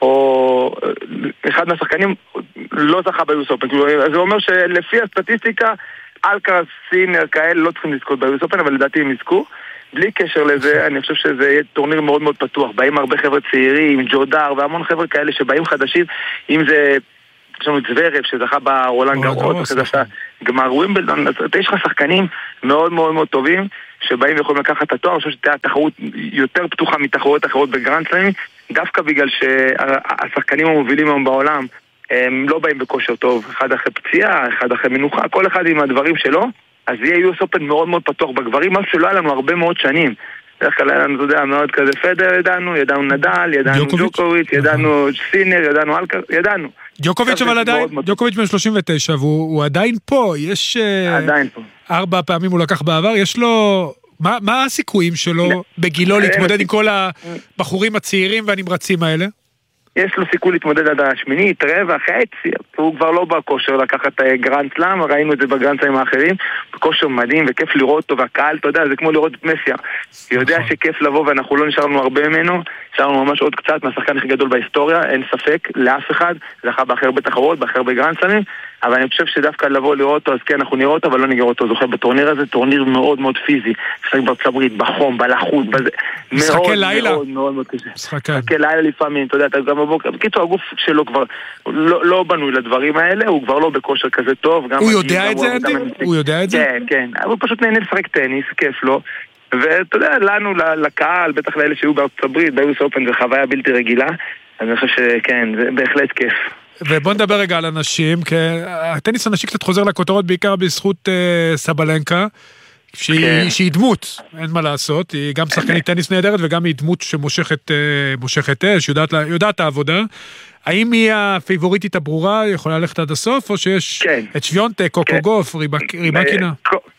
או אחד מהשחקנים לא זכה ביוס אופן. אז זה אומר שלפי הסטטיסטיקה, אלקרז סינר כאלה לא צריכים לזכות ביוס אופן, אבל לדעתי הם יזכו. בלי קשר לזה, אני חושב שזה יהיה טורניר מאוד מאוד פתוח. באים הרבה חבר'ה צעירים, ג'ודר והמון חבר'ה כאלה שבאים חדשים, אם זה, יש לנו את זוורב שזכה ברולנד גרות, אחרי זה עשה גמר ווימבלדון, אז יש לך שחקנים מאוד מאוד מאוד טובים, שבאים ויכולים לקחת את התואר. אני חושב שתהיה תחרות יותר פתוחה מתחרויות אחרות בגרנד סלאמים, דווקא בגלל שהשחקנים המובילים היום בעולם, הם לא באים בכושר טוב, אחד אחרי פציעה, אחד אחרי מנוחה, כל אחד עם הדברים שלו. אז יהיה יוס אופן מאוד מאוד פתוח בגברים, משהו שלא היה לנו הרבה מאוד שנים. בדרך כלל היה לנו, אתה יודע, מאוד כזה פדר, ידענו, ידענו נדל, ידענו ג'וקוביץ', ידענו סינר, ידענו אלקר, ידענו. ג'וקוביץ' אבל עדיין, ג'וקוביץ' בן שלושים ותשע, והוא עדיין פה, יש... עדיין פה. ארבע פעמים הוא לקח בעבר, יש לו... מה הסיכויים שלו בגילו להתמודד עם כל הבחורים הצעירים והנמרצים האלה? יש לו סיכוי להתמודד עד השמינית, רבע, חצי, הוא כבר לא בכושר לקחת גרנד סלאם, ראינו את זה בגרנד סלאמים האחרים, בכושר מדהים וכיף לראות אותו, והקהל, אתה יודע, זה כמו לראות את מסיה. יודע שכיף לבוא ואנחנו לא נשארנו הרבה ממנו, נשארנו ממש עוד קצת מהשחקן הכי גדול בהיסטוריה, אין ספק, לאף אחד, זכה באחר בתחרות, באחר בגרנד סלאמים, אבל אני חושב שדווקא לבוא לראות אותו, אז כן, אנחנו נראה אותו, אבל לא נראה אותו. זוכה בטורניר הזה, טורניר מאוד מאוד פיזי, משחק בארצות הברית, בחום, בלחות, בזה. משחקי לילה. מאוד מאוד מאוד קשה. משחקי לילה לפעמים, אתה יודע, אתה גם בבוקר, בקיצור, הגוף שלו כבר לא, לא בנוי לדברים האלה, הוא כבר לא בכושר כזה טוב. הוא יודע את זה, אנדי? הוא יודע את זה? כן, כן. הוא פשוט נהנה לשחק טניס, כיף לו. ואתה יודע, לנו, לקהל, בטח לאלה שהיו בארצות הברית, ביוס אופן, זה חוויה בלתי רגילה. אז אני חושב שכן, זה בהחלט כיף. ובוא נדבר רגע על אנשים, כי הטניס הנשי קצת חוזר לכותרות בעיקר בזכות uh, סבלנקה, שהיא, כן. שהיא דמות, אין מה לעשות, היא גם שחקנית טניס נהדרת וגם היא דמות שמושכת uh, מושכת אש, יודעת, יודעת העבודה. האם היא הפייבוריטית הברורה, יכולה ללכת עד הסוף, או שיש כן. את שוויונטק, קוקוגוף, כן. ריבק, ריבקינה?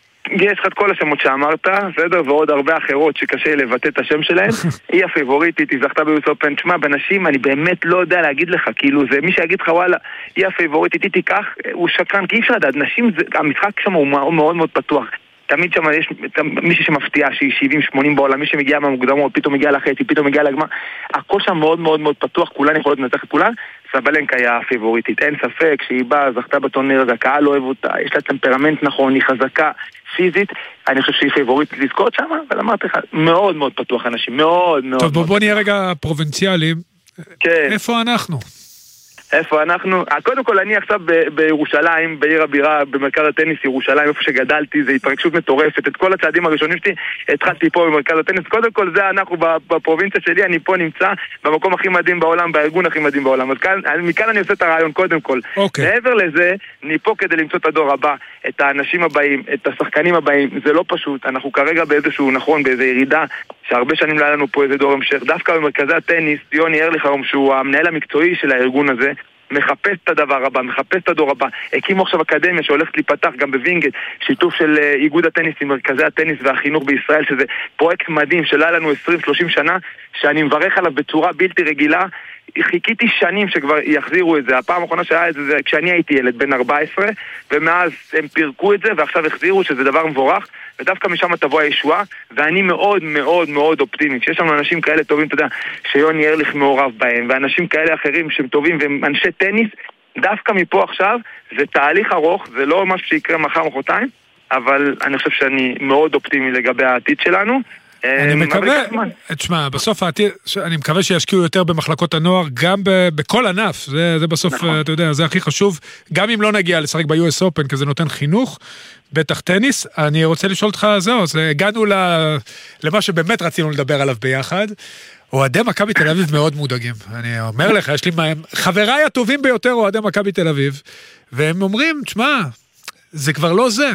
יש לך את כל השמות שאמרת, בסדר, ועוד הרבה אחרות שקשה לבטא את השם שלהם. היא הפייבוריטית, היא זכתה ביוס אופן. תשמע, בנשים אני באמת לא יודע להגיד לך, כאילו זה מי שיגיד לך וואלה, היא הפייבוריטית, היא תיקח, הוא שקרן, כי אי אפשר לדעת, נשים, זה, המשחק שם הוא מאוד מאוד, מאוד פתוח. תמיד שם יש מישהו שמפתיע שהיא שבעים שמונים בעולם, מי שמגיע מהמוקדמות, פתאום מגיע לחצי, פתאום מגיע לגמר. הכל שם מאוד מאוד מאוד פתוח, כולן יכולות לנצח את כולן. סבלנקה היא הפייבוריטית, אין ספק שהיא באה, זכתה בטורניר הזה, הקהל אוהב אותה, יש לה טמפרמנט נכון, היא חזקה, פיזית, אני חושב שהיא פייבוריטית לזכות שם, אבל אמרתי לך, מאוד מאוד פתוח אנשים, מאוד מאוד. טוב, בוא נהיה רגע פרובינציאליים. כן. איפה אנחנו? איפה אנחנו? קודם כל אני עכשיו ב- בירושלים, בעיר הבירה, במרכז הטניס ירושלים, איפה שגדלתי, זה התרגשות מטורפת. את כל הצעדים הראשונים שלי התחלתי פה במרכז הטניס. קודם כל זה אנחנו בפרובינציה שלי, אני פה נמצא במקום הכי מדהים בעולם, בארגון הכי מדהים בעולם. אז כאן, מכאן אני עושה את הרעיון קודם כל. Okay. מעבר לזה, אני פה כדי למצוא את הדור הבא, את האנשים הבאים, את השחקנים הבאים. זה לא פשוט, אנחנו כרגע באיזשהו נכון, באיזו ירידה, שהרבה שנים לא היה לנו פה איזה דור המשך. דווקא במרכזי הטניס, יוני ארליכום, שהוא המנהל המקצועי של הארגון הזה, מחפש את הדבר הבא, מחפש את הדור הבא. הקימו עכשיו אקדמיה שהולכת להיפתח גם בווינגייט, שיתוף של איגוד הטניס עם מרכזי הטניס והחינוך בישראל, שזה פרויקט מדהים שלה לנו עשרים שלושים שנה, שאני מברך עליו בצורה בלתי רגילה. חיכיתי שנים שכבר יחזירו את זה. הפעם האחרונה שהיה את זה, זה כשאני הייתי ילד בן ארבע עשרה, ומאז הם פירקו את זה ועכשיו החזירו, שזה דבר מבורך, ודווקא משם תבוא הישועה, ואני מאוד מאוד מאוד אופטימי. שיש לנו אנשים כאלה טובים, אתה יודע, שיוני ארליך מעורב בהם, ואנשים כאלה אחרים שהם טובים והם אנשי טניס, דווקא מפה עכשיו זה תהליך ארוך, זה לא משהו שיקרה מחר מחרתיים, אבל אני חושב שאני מאוד אופטימי לגבי העתיד שלנו. אני מקווה, תשמע, בסוף העתיד, אני מקווה שישקיעו יותר במחלקות הנוער, גם בכל ענף, זה, זה בסוף, אתה יודע, זה הכי חשוב, גם אם לא נגיע לשחק ב-יו אס Open, כי זה נותן חינוך, בטח טניס. אני רוצה לשאול אותך, זהו, אז הגענו למה שבאמת רצינו לדבר עליו ביחד. אוהדי מכבי תל אביב מאוד מודאגים. אני אומר לך, יש לי חבריי הטובים ביותר אוהדי מכבי תל אביב, והם אומרים, תשמע, זה כבר לא זה.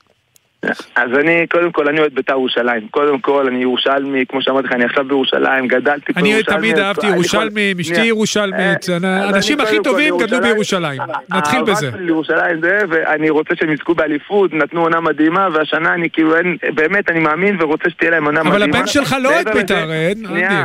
אז אני, קודם כל, אני אוהד בית"ר ירושלים. קודם כל, אני ירושלמי, כמו שאמרתי לך, אני עכשיו בירושלים, גדלתי פה בירושלים. אני תמיד אהבתי ירושלמי, משתי ירושלמית, האנשים הכי טובים גדלו בירושלים. נתחיל בזה. ירושלים זה, ואני רוצה שהם יזכו באליפות, נתנו עונה מדהימה, והשנה אני כאילו, באמת, אני מאמין ורוצה שתהיה להם עונה מדהימה. אבל הבן שלך לא אוהד בית"ר, אין?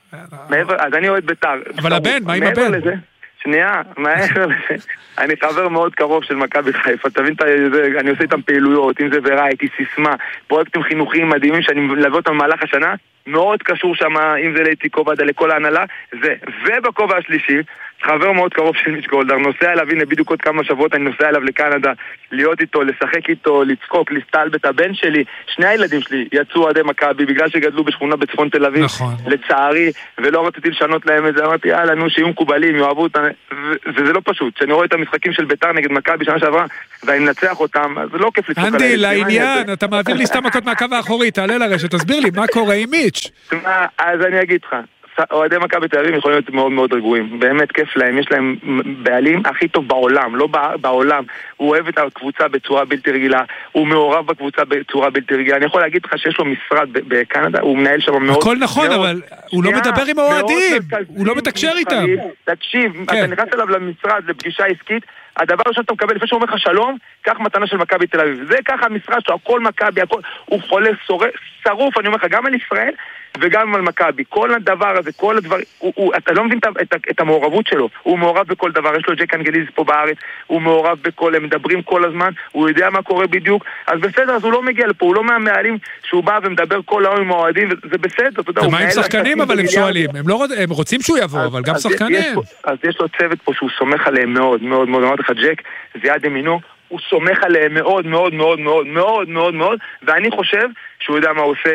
אז אני אוהד בית"ר. אבל הבן, מה עם הבן? שנייה, מעבר לזה, אני חבר מאוד קרוב של מכבי חיפה, תבין את זה, אני עושה איתם פעילויות, אם זה וראיתי, סיסמה, פרויקטים חינוכיים מדהימים שאני מלווה אותם במהלך השנה, מאוד קשור שם, אם זה לאיציק עובדיה, לכל ההנהלה, זה, ובכובע השלישי, חבר מאוד קרוב של מיץ' גולדהר, נוסע אליו, הנה בדיוק עוד כמה שבועות אני נוסע אליו לקנדה, להיות איתו, לשחק איתו, לצחוק, להסתלבט. הבן שלי, שני הילדים שלי יצאו עדי מכבי בגלל שגדלו בשכונה בצפון תל אביב, נכון. לצערי, ולא רציתי לשנות להם את זה, אמרתי, יאללה, נו, שיהיו מקובלים, יאהבו אותם, וזה לא פשוט. כשאני רואה את המשחקים של בית"ר נגד מכבי שנה שעברה, ואני מנצח אותם, אז זה לא כיף לצחוק עליהם. אנדי, לעניין, אתה מעביר לי סתם מכות מהקו האחורי, תעלה לרשת, תסביר לי, מה קורה עם מיץ'? אז אני אגיד לך, אוהדי מכבי תל אביב יכולים להיות מאוד מאוד רגועים, באמת כיף להם, יש להם בעלים הכי טוב בעולם, לא בעולם, הוא אוהב את הקבוצה בצורה בלתי רגילה, הוא מעורב בקבוצה בצורה בלתי רגילה, אני יכול להגיד לך שיש לו משרד בקנדה, הוא מנהל שם מאוד... הכל נכון, אבל הוא לא מדבר עם האוהדים, הוא לא מתקשר איתם. תקשיב, אתה נכנס אליו למשרד, לפגישה עסקית, הדבר ראשון שאתה מקבל, לפני שהוא אומר לך שלום, קח מתנה של מכבי תל אביב. זה ככה המשרד שלו, הכל מכבי, הכל, הוא חולה שרוף, אני אומר לך, גם על ישראל וגם על מכבי. כל הדבר הזה, כל הדבר, הוא, הוא, אתה לא מבין את, את, את המעורבות שלו, הוא מעורב בכל דבר, יש לו ג'ק אנגליז פה בארץ, הוא מעורב בכל, הם מדברים כל הזמן, הוא יודע מה קורה בדיוק, אז בסדר, אז הוא לא מגיע לפה, הוא לא מהמעלים שהוא בא ומדבר כל היום עם האוהדים, וזה בסדר, אתה יודע. ומה עם שחקנים אבל הם שואלים, הם, לא, הם רוצים שהוא יבוא, אבל גם שחקנים. אז יש לו צוות פה שהוא סומך עליהם מאוד, מאוד, מאוד, אמרתי לך, ג'ק, זיאד ימינו, הוא סומך עליהם מאוד מאוד מאוד מאוד מאוד מאוד מאוד, ואני חושב שהוא יודע מה הוא עושה,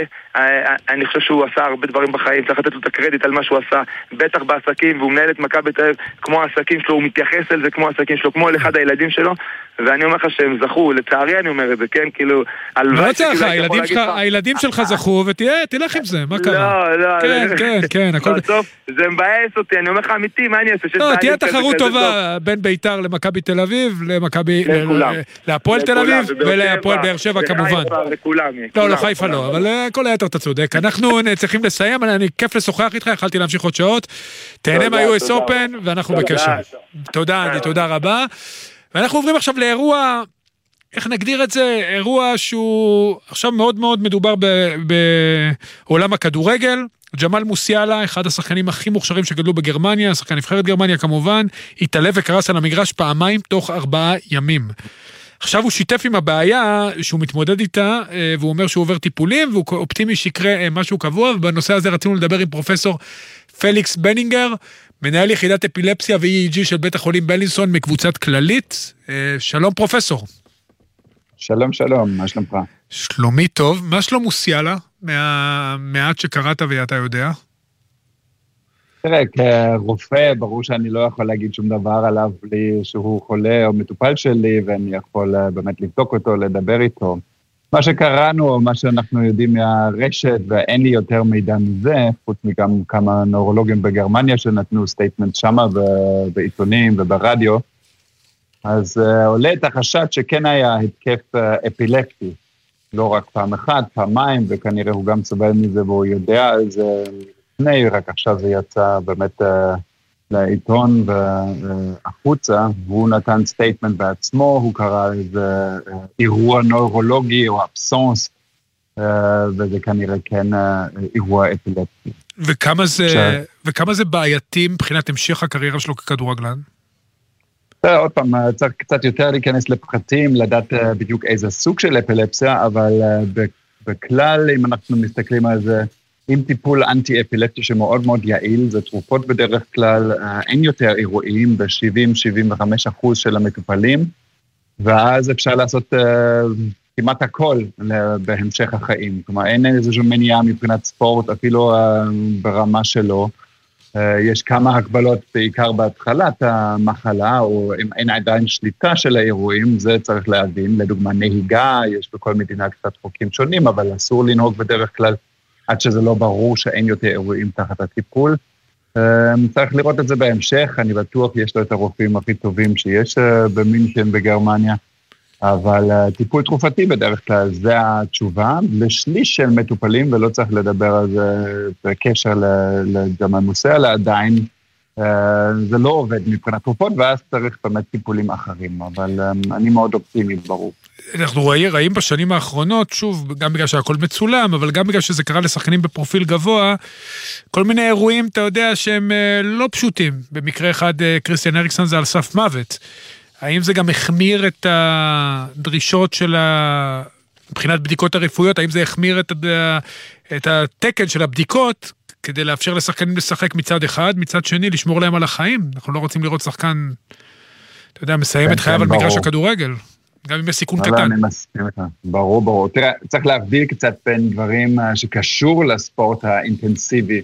אני חושב שהוא עשה הרבה דברים בחיים, צריך לתת לו את הקרדיט על מה שהוא עשה, בטח בעסקים, והוא מנהל את מכבי תל אביב כמו העסקים שלו, הוא מתייחס אל זה כמו העסקים שלו, כמו לאחד הילדים שלו, ואני אומר לך שהם זכו, לצערי אני אומר את זה, כן, כאילו... לא צריך, הילדים שלך זכו, ותלך עם זה, מה קרה? לא, לא, כן, כן, כן, הכל... בסוף, זה מבאס אותי, אני אומר לך אמיתי, מה אני אעשה? לא, תהיה תחרות טובה בין בית"ר למכבי תל אביב, למכבי... להפועל תל אביב ולהפועל באר שבע כמובן. לא, לא, חיפה לא, אבל כל היתר אתה צודק. אנחנו צריכים לסיים, אני כיף לשוחח איתך, יכלתי להמשיך עוד שעות. תהנה מה-יו אס Open ואנחנו בקשר. תודה, אנדי, תודה רבה. ואנחנו עוברים עכשיו לאירוע, איך נגדיר את זה? אירוע שהוא עכשיו מאוד מאוד מדובר בעולם הכדורגל. ג'מאל מוסיאלה, אחד השחקנים הכי מוכשרים שגדלו בגרמניה, שחקן נבחרת גרמניה כמובן, התעלף וקרס על המגרש פעמיים תוך ארבעה ימים. עכשיו הוא שיתף עם הבעיה שהוא מתמודד איתה, והוא אומר שהוא עובר טיפולים, והוא אופטימי שיקרה משהו קבוע, ובנושא הזה רצינו לדבר עם פרופסור פליקס בנינגר, מנהל יחידת אפילפסיה ו-אי אי ג'י של בית החולים בלינסון מקבוצת כללית. שלום פרופסור. שלום שלום, מה שלומך? שלומי טוב, מה שלום מוסיאלה, מהמעט שקראת ואתה יודע? תראה, כרופא, ברור שאני לא יכול להגיד שום דבר עליו בלי שהוא חולה או מטופל שלי, ואני יכול באמת לבדוק אותו, לדבר איתו. מה שקראנו, או מה שאנחנו יודעים מהרשת, ואין לי יותר מידע מזה, חוץ מכמה כמה נורולוגים בגרמניה שנתנו סטייטמנט שמה בעיתונים וברדיו, אז uh, עולה את החשד שכן היה התקף uh, אפילפטי, לא רק פעם אחת, פעמיים, וכנראה הוא גם סובל מזה והוא יודע על זה לפני, רק עכשיו זה יצא באמת uh, לעיתון והחוצה, והוא נתן סטייטמנט בעצמו, הוא קרא איזה uh, אירוע נורולוגי או אבסנס, uh, וזה כנראה כן uh, אירוע אפילפטי. וכמה זה, ש... וכמה זה בעייתי מבחינת המשך הקריירה שלו ככדורגלן? עוד פעם, צריך קצת יותר להיכנס לפרטים, לדעת בדיוק איזה סוג של אפילפסיה, אבל בכלל, אם אנחנו מסתכלים על זה, עם טיפול אנטי-אפילפטי שמאוד מאוד יעיל, זה תרופות בדרך כלל, אין יותר אירועים ב-שבעים עד שבעים וחמישה אחוז של המטופלים, ואז אפשר לעשות כמעט הכל בהמשך החיים. כלומר, אין איזושהי מניעה מבחינת ספורט, אפילו ברמה שלו, יש כמה הגבלות בעיקר בהתחלת המחלה, או אם אין עדיין שליטה של האירועים, זה צריך להבין, לדוגמה נהיגה, יש בכל מדינה קצת חוקים שונים, אבל אסור לנהוג בדרך כלל, עד שזה לא ברור שאין יותר אירועים תחת הטיפול. צריך לראות את זה בהמשך, אני בטוח יש לו את הרופאים הכי טובים שיש במינכן בגרמניה, אבל טיפול תרופתי בדרך כלל, זה התשובה, לשליש של מטופלים, ולא צריך לדבר על זה בקשר לג'מאל מוסיאלה עדיין, זה לא עובד מבחינת תרופות, ואז צריך באמת טיפולים אחרים, אבל אני מאוד אופטימי, ברור. אנחנו רואים בשנים האחרונות, שוב, גם בגלל שהכל מצולם, אבל גם בגלל שזה קרה לשחקנים בפרופיל גבוה, כל מיני אירועים, אתה יודע, שהם לא פשוטים. במקרה אחד, קריסטיאן אריקסן זה על סף מוות. האם זה גם החמיר את הדרישות של ה... מבחינת בדיקות הרפואיות, האם זה החמיר את, ה... את התקן של הבדיקות, כדי לאפשר לשחקנים לשחק מצד אחד, מצד שני, לשמור להם על החיים? אנחנו לא רוצים לראות שחקן, אתה יודע, מסיים את חייו על מגרש הכדורגל. גם אם יש סיכון קטן. אני מסכים איתך, ברור, ברור. תראה, צריך להבדיל קצת בין דברים שקשור לספורט האינטנסיבי,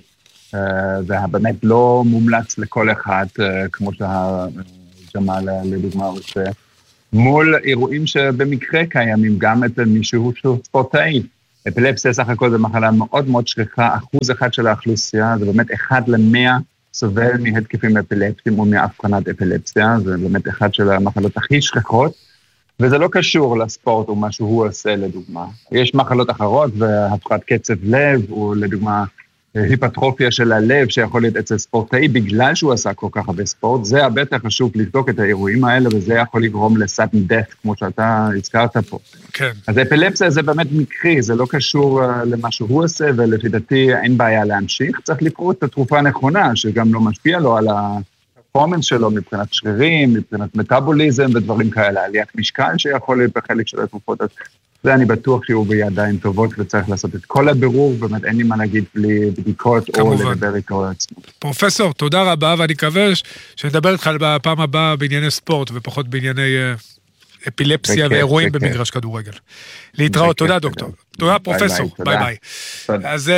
ובאמת לא מומלץ לכל אחד, כמו שהג'מאל לדוגמה עושה, מול אירועים שבמקרה קיימים, גם את מישהו שהוא ספורטאי. אפילפסיה סך הכל זה מחלה מאוד מאוד שכיחה, אחוז אחד של האוכלוסייה, זה באמת אחד למאה סובל מהתקפים אפילפסיים או מהאבחנת אפילפסיה, זה באמת אחד של המחלות הכי שכיחות, וזה לא קשור לספורט או מה שהוא עושה לדוגמה. יש מחלות אחרות, והפרעת קצב לב, או לדוגמה היפרטרופיה של הלב, שיכול להיות אצל ספורטאי, בגלל שהוא עשה כל כך הרבה ספורט, זה הבטח חשוב לבדוק את האירועים האלה, וזה יכול לגרום לסאדן דאט, כמו שאתה הזכרת פה. כן. אז האפילפסיה זה באמת מקרי, זה לא קשור למה שהוא עושה, ולפי דעתי אין בעיה להמשיך, צריך לקרוא את התרופה הנכונה, שגם לא משפיע לו על הפורמנס שלו, מבחינת שרירים, מבחינת מטאבוליזם ודברים כאלה, עליית משקל שיכול להיות בחלק של התרופות. זה אני בטוח שיהיו בידיים טובות, וצריך לעשות את כל הבירור, באמת אין לי מה להגיד בלי בדיקות או לדבר איתו עצמו. פרופסור, תודה רבה, ואני מקווה שנדבר איתך בפעם הבאה בענייני ספורט, ופחות בענייני אפילפסיה ואירועים במגרש כדורגל. להתראות, תודה דוקטור. תודה פרופסור, ביי ביי. אז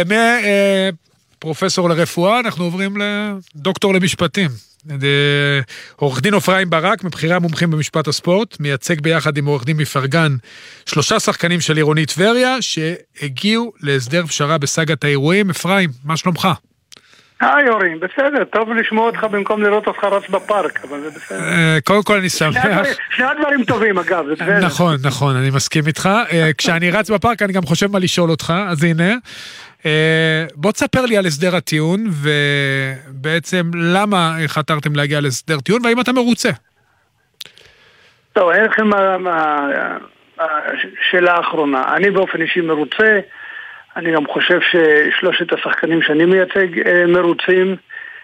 מפרופסור לרפואה, אנחנו עוברים לדוקטור למשפטים. עורך דין אפרים ברק, מבחירי המומחים במשפט הספורט, מייצג ביחד עם עורך דין מפרגן שלושה שחקנים של עירוני טבריה שהגיעו להסדר פשרה בסגת האירועים. אפרים, מה שלומך? היי אורים, בסדר, טוב לשמוע אותך במקום לראות אותך רץ בפארק, אבל זה בסדר. קודם כל אני שמח. שני דברים טובים אגב, זה בסדר. נכון, נכון, אני מסכים איתך. כשאני רץ בפארק אני גם חושב מה לשאול אותך, אז הנה. בוא תספר לי על הסדר הטיעון, ובעצם למה חתרתם להגיע להסדר טיעון, והאם אתה מרוצה? טוב, אין לכם השאלה האחרונה. אני באופן אישי מרוצה, אני גם חושב ששלושת השחקנים שאני מייצג מרוצים.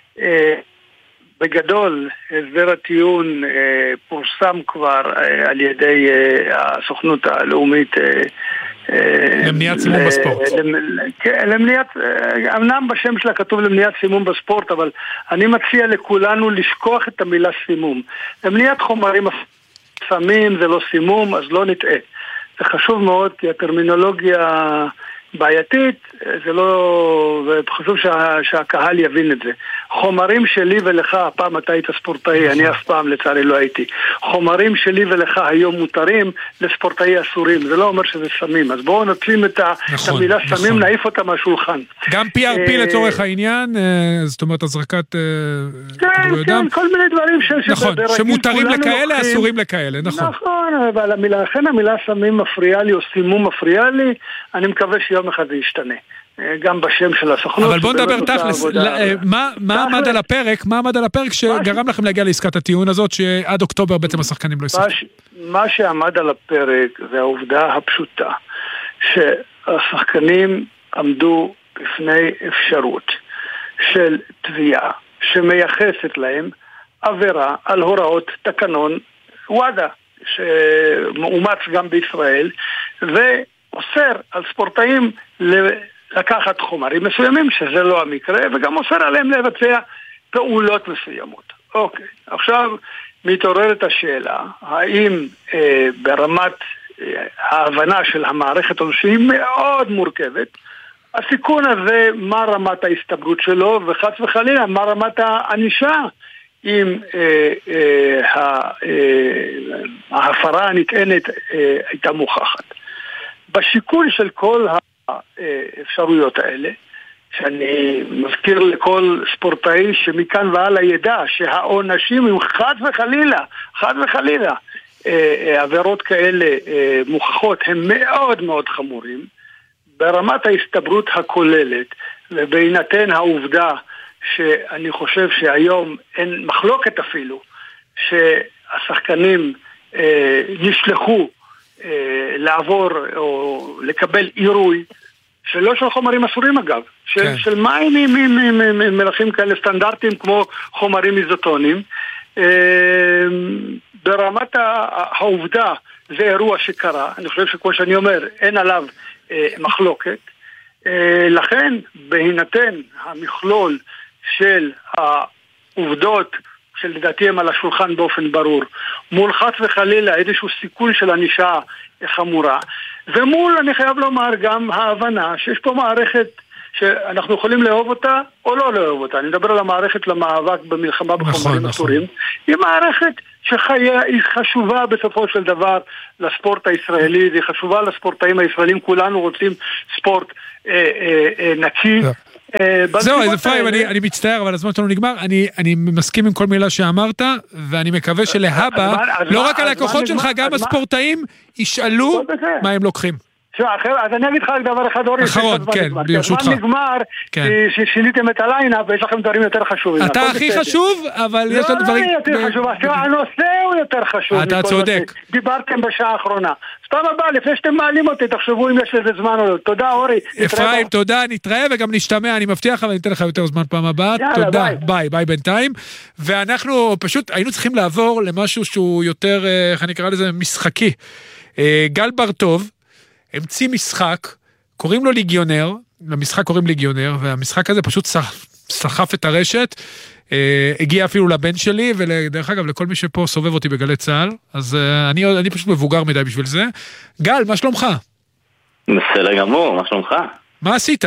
בגדול, הסדר הטיעון פורסם כבר על ידי הסוכנות הלאומית למניעת סימום בספורט. כן, למניעת, אמנם בשם שלה כתוב למניעת סימום בספורט, אבל אני מציע לכולנו לשכוח את המילה סימום. למניעת חומרים סמים זה לא סימום, אז לא נטעה. זה חשוב מאוד, כי הטרמינולוגיה בעייתית, זה לא, וחשוב שה, שהקהל יבין את זה. חומרים שלי ולך, הפעם אתה היית ספורטאי, אני אף פעם לצערי לא הייתי. חומרים שלי ולך היום מותרים, לספורטאי אסורים. זה לא אומר שזה סמים. אז בואו נצלים את נכון, המילה נכון. סמים, נעיף אותה מהשולחן. גם פי אר פי לצורך העניין, זאת אומרת, הזרקת... כן, כן, כל מיני דברים ש... נכון, שמותרים לכאלה, אסורים לכאלה, נכון. נכון, אבל המילה, לכן המילה סמים מפריע לי, או סימום מפריע לי, אני מקווה שיום אחד זה ישתנה. גם בשם של הסוכנות. אבל בוא נדבר תכלס, מה עמד על הפרק, מה עמד על הפרק שגרם לכם להגיע לעסקת הטיעון הזאת, שעד אוקטובר בעצם השחקנים לא ישחקו? מה שעמד על הפרק זה העובדה הפשוטה, שהשחקנים עמדו בפני אפשרות של תביעה, שמייחסת להם עבירה על הוראות תקנון וואדה, שמאומץ גם בישראל, ואוסר על ספורטאים לקחת חומרים מסוימים, שזה לא המקרה, וגם אוסר עליהם לבצע פעולות מסוימות. אוקיי, עכשיו מתעוררת השאלה, האם אה, ברמת אה, ההבנה של המערכת שהיא מאוד מורכבת, הסיכון הזה, מה רמת ההסתברות שלו, וחץ וחלילה, מה רמת הענישה, אם אה, אה, אה, ההפרה הנטענת אה, הייתה מוכחת. בשיקול של כל האפשרויות האלה, שאני מזכיר לכל ספורטאי שמכאן והלאה ידע שהעונשים הם חד וחלילה, חד וחלילה, עבירות כאלה מוכחות הם מאוד מאוד חמורים, ברמת ההסתברות הכוללת, ובהינתן העובדה שאני חושב שהיום אין מחלוקת אפילו, שהשחקנים אה, נשלחו אה, לעבור או לקבל עירוי, שלא של חומרים אסורים אגב, של, כן. של מים מלחים כאלה סטנדרטיים כמו חומרים איזוטונים. אה, ברמת העובדה זה אירוע שקרה, אני חושב שכמו שאני אומר, אין עליו אה, מחלוקת, אה, לכן בהינתן המכלול של העובדות שלדעתי הם על השולחן באופן ברור, מול חס וחלילה איזשהו סיכון של ענישה חמורה, ומול, אני חייב לומר, גם ההבנה שיש פה מערכת שאנחנו יכולים לאהוב אותה או לא לאהוב אותה. אני מדבר על המערכת למאבק במלחמה בחומרים אסורים. היא מערכת שחייה היא חשובה בסופו של דבר לספורט הישראלי, היא חשובה לספורטאים הישראלים, כולנו רוצים ספורט אה, אה, אה, נקי. זהו, איזה פריים, אני מצטער, אבל הזמן שלנו נגמר, אני מסכים עם כל מילה שאמרת, ואני מקווה שלהבא, לא רק הלקוחות שלך, גם הספורטאים ישאלו מה הם לוקחים. אז אני אגיד לך דבר אחד, אורי. אחרון, כן, ברשותך. הזמן נגמר, ששיניתם את הליינאפ, ויש לכם דברים יותר חשובים. אתה הכי חשוב, אבל יש לנו דברים... לא, יותר חשוב, הנושא הוא יותר חשוב. אתה צודק. דיברתם בשעה האחרונה. סתם הבא, לפני שאתם מעלים אותי, תחשבו אם יש לזה זמן או לא. תודה, אורי. אפרים, תודה, נתראה וגם נשתמע, אני מבטיח, אבל אני אתן לך יותר זמן פעם הבאה. תודה, ביי, ביי בינתיים. ואנחנו פשוט היינו צריכים לעבור למשהו שהוא יותר, איך אני אקרא לזה, משחקי. גל בר-טוב המציא משחק, קוראים לו ליגיונר, למשחק קוראים ליגיונר, והמשחק הזה פשוט סחף את הרשת, אה, הגיע אפילו לבן שלי, ודרך אגב, לכל מי שפה סובב אותי בגלי צהל, אז אה, אני, אני פשוט מבוגר מדי בשביל זה. גל, מה שלומך? בסדר גמור, מה שלומך? מה עשית?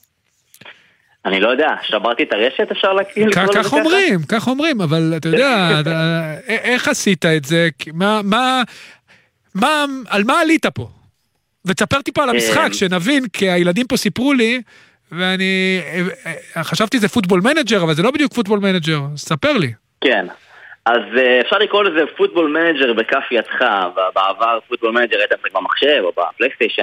אני לא יודע, שברתי את הרשת, אפשר לקרוא לזה ככה? כך אומרים, כך אומרים, אבל אתה יודע, איך עשית את זה? מה, מה, מה, על מה עלית פה? ותספר טיפה על המשחק, שנבין, כי הילדים פה סיפרו לי, ואני חשבתי זה פוטבול מנג'ר, אבל זה לא בדיוק פוטבול מנג'ר, ספר לי. כן, אז אפשר לקרוא לזה פוטבול מנג'ר בכף ידך, בעבר פוטבול מנג'ר הייתה במחשב או בפלייסטיישן.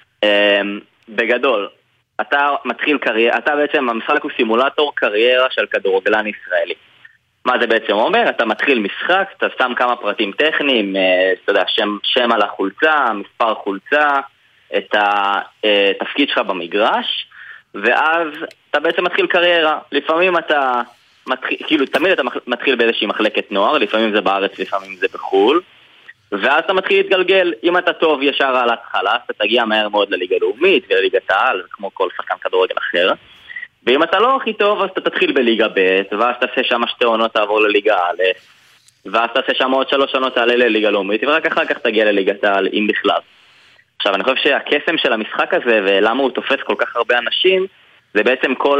בגדול, אתה מתחיל קריירה, אתה בעצם, המשחק הוא סימולטור קריירה של כדורגלן ישראלי. מה זה בעצם אומר? אתה מתחיל משחק, אתה שם כמה פרטים טכניים, אתה יודע, שם, שם על החולצה, מספר חולצה, את התפקיד שלך במגרש, ואז אתה בעצם מתחיל קריירה. לפעמים אתה מתחיל, כאילו תמיד אתה מתחיל באיזושהי מחלקת נוער, לפעמים זה בארץ, לפעמים זה בחול, ואז אתה מתחיל להתגלגל. אם אתה טוב ישר על ההתחלה, אתה תגיע מהר מאוד לליגה לאומית ולליגת העל, כמו כל שחקן כדורגל אחר. ואם אתה לא הכי טוב, אז אתה תתחיל בליגה ב', ואז תעשה שם שתי עונות תעבור לליגה א', ואז תעשה שם עוד שלוש עונות תעלה לליגה לאומית, ורק אחר כך תגיע לליגת העל, אם בכלל. עכשיו, אני חושב שהקסם של המשחק הזה, ולמה הוא תופס כל כך הרבה אנשים, זה בעצם כל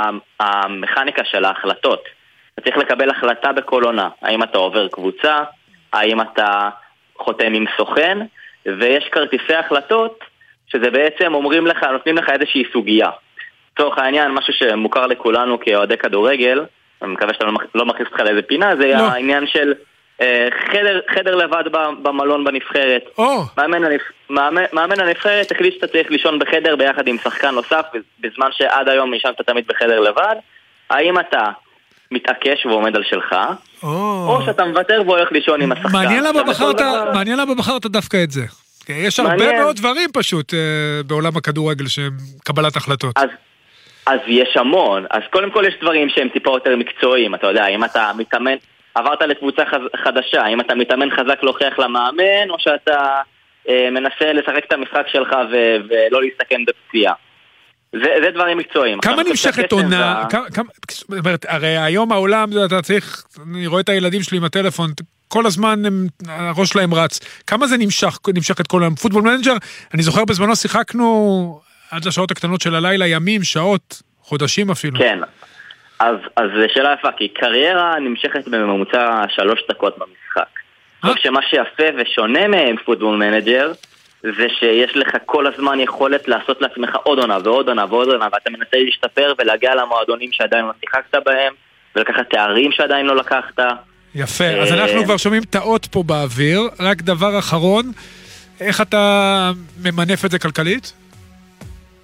המכניקה של ההחלטות. אתה צריך לקבל החלטה בכל עונה. האם אתה עובר קבוצה, האם אתה חותם עם סוכן, ויש כרטיסי החלטות, שזה בעצם אומרים לך, נותנים לך איזושהי סוגיה. לצורך העניין, משהו שמוכר לכולנו כאוהדי כדורגל, אני מקווה שאתה לא מכניס אותך לאיזה פינה, זה לא. העניין של אה, חדר, חדר לבד במלון בנבחרת. Oh. מאמן, הנבח, מאמן, מאמן הנבחרת החליט שאתה צריך לישון בחדר ביחד עם שחקן נוסף, בזמן שעד היום ישנת תמיד בחדר לבד. האם אתה מתעקש ועומד על שלך, oh. או שאתה מוותר והולך לישון עם השחקן. מעניין למה בחרת, מעניין למה בחרת דווקא את זה. יש הרבה מעניין. מאוד דברים פשוט אה, בעולם הכדורגל שהם קבלת החלטות. אז אז יש המון, אז קודם כל יש דברים שהם טיפה יותר מקצועיים, אתה יודע, אם אתה מתאמן, עברת לקבוצה חדשה, אם אתה מתאמן חזק להוכיח למאמן, או שאתה אה, מנסה לשחק את המשחק שלך ו- ולא להסתכן בפציעה. זה, זה דברים מקצועיים. כמה נמשכת עונה, וה... כמה, כמה, הרי היום העולם, אתה צריך, אני רואה את הילדים שלי עם הטלפון, כל הזמן הם, הראש שלהם רץ, כמה זה נמשך, נמשך את כל היום? פוטבול מנג'ר, אני זוכר בזמנו שיחקנו עד לשעות הקטנות של הלילה, ימים, שעות, חודשים אפילו. כן, אז, אז שאלה יפה, כי קריירה נמשכת בממוצע שלוש דקות במשחק. רק שמה שיפה ושונה מהם פוטבול מנג'ר, זה שיש לך כל הזמן יכולת לעשות לעצמך עוד עונה ועוד עונה ועוד עונה, ואתה מנסה להשתפר ולהגיע למועדונים שעדיין לא שיחקת בהם, ולקחת תארים שעדיין לא לקחת. יפה, אז אנחנו כבר שומעים תאות פה באוויר, רק דבר אחרון, איך אתה ממנף את זה כלכלית?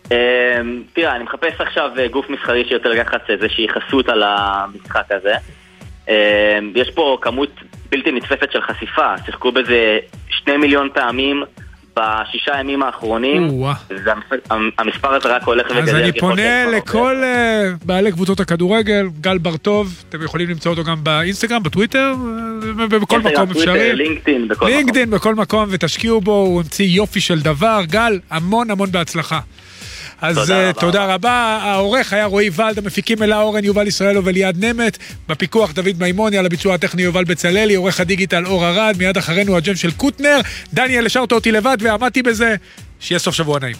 תראה, אני מחפש עכשיו גוף מסחרי שיותר לקחת איזושהי חסות על המשחק הזה. יש פה כמות בלתי נתפסת של חשיפה, שיחקו בזה שני מיליון פעמים בשישה ימים האחרונים, המספר הזה רק הולך וגדל. אז אני פונה לכל בעלי קבוצות הכדורגל, גל ברטוב, אתם יכולים למצוא אותו גם באינסטגרם, בטוויטר, בכל מקום אפשרי. לינקדין, בכל מקום. לינקדין, בכל מקום, ותשקיעו בו, הוא המציא יופי של דבר. גל, המון המון בהצלחה. אז תודה, uh, תודה רבה. העורך היה רועי ולד, המפיקים אלה אורן, יובל ישראלוב וליעד נמת, בפיקוח דוד מימוני, על הביצוע הטכני יובל בצללי, עורך הדיגיטל אור ארד, מיד אחרינו הג'ם של קוטנר. דניאל, השארת אותי לבד ועמדתי בזה. שיהיה סוף שבוע נעים.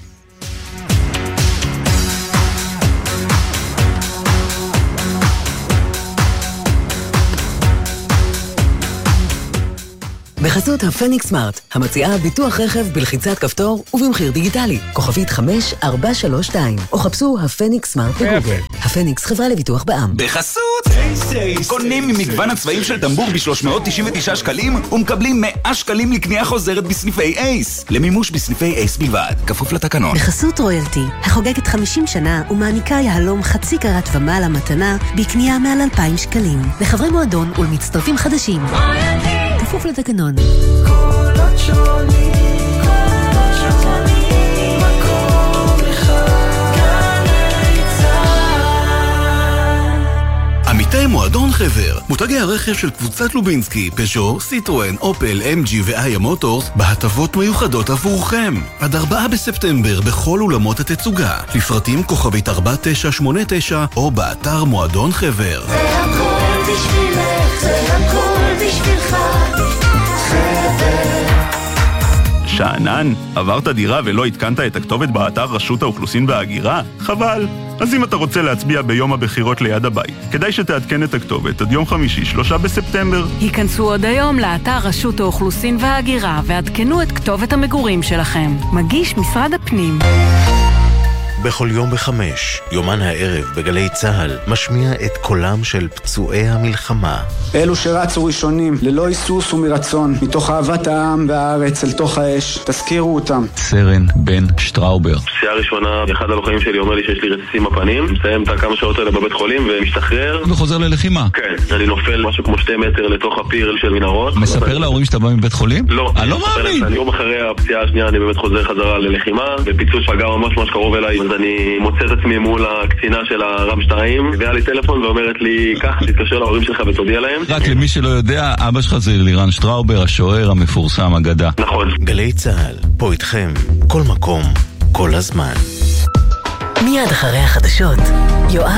בחסות הפניקס סמארט, המציעה ביטוח רכב בלחיצת כפתור ובמחיר דיגיטלי, כוכבית חמש ארבע שלוש שתיים, או חפשו הפניקס סמארט בגוגל. הפניקס, חברה לביטוח בע"מ. בחסות קונים ממגוון הצבעים של טמבור ב-שלוש מאות תשעים ותשעה שקלים ומקבלים מאה שקלים לקנייה חוזרת בסניפי אייס, למימוש בסניפי אייס בלבד, כפוף לתקנון. בחסות רויאלטי, החוגגת חמישים שנה ומעניקה יהלום חצי קרת ומעלה מתנה בקנייה מעל אלפיים שקלים, לחברי מועדון ולמצטרפים חדשים, כפוף לתקנון. קולות שונים, קולות שונים, מקום אחד, גלי צהל. עמיתי מועדון חבר, מותגי הרכב של קבוצת לובינסקי, פז'ו, סיטרואן, אופל, אם ג'י ואיה מוטורס, בהטבות מיוחדות עבורכם. עד ארבעה בספטמבר בכל אולמות התצוגה. לפרטים כוכבית ארבע תשע שמונה תשע או באתר מועדון חבר. זה הכל בשבילך, זה הכל בשבילך. שענן, עברת דירה ולא התקנת את הכתובת באתר רשות האוכלוסין וההגירה? חבל. אז אם אתה רוצה להצביע ביום הבחירות ליד הבית, כדאי שתעדכן את הכתובת עד יום חמישי, שלושה בספטמבר. היכנסו עוד היום לאתר רשות האוכלוסין וההגירה ועדכנו את כתובת המגורים שלכם. מגיש משרד הפנים. בכל יום בחמש, יומן הערב בגלי צהל, משמיע את קולם של פצועי המלחמה. אלו שרצו ראשונים, ללא היסוס ומרצון, מתוך אהבת העם והארץ אל תוך האש, תזכירו אותם. סרן בן שטראובר. פציעה ראשונה, אחד הלוחמים שלי אומר לי שיש לי רסיסים בפנים, מסיים את הכמה שעות האלה בבית חולים ומשתחרר. וחוזר ללחימה. כן, אני נופל משהו כמו שתי מטר לתוך הפיר של מנהרות. מספר להורים שאתה בא מבית חולים? לא. אני לא מאמין. יום אחרי הפציעה השנייה אני באמת חוזר חזרה ללחימה, ופיצוץ פגע ממש ממש קרוב אליי. אז אני מוצא את עצמי מול הקצינה של הרם שתיים, והיה לי טלפון ואומרת לי, כך, תתקשר להורים שלך ותודיע להם. רק למי שלא יודע, אבא שלך זה לירן שטראובר, השוער המפורסם אגדה. נכון. גלי צהל, פה איתכם, כל מקום, כל הזמן. מיד אחרי החדשות, יואב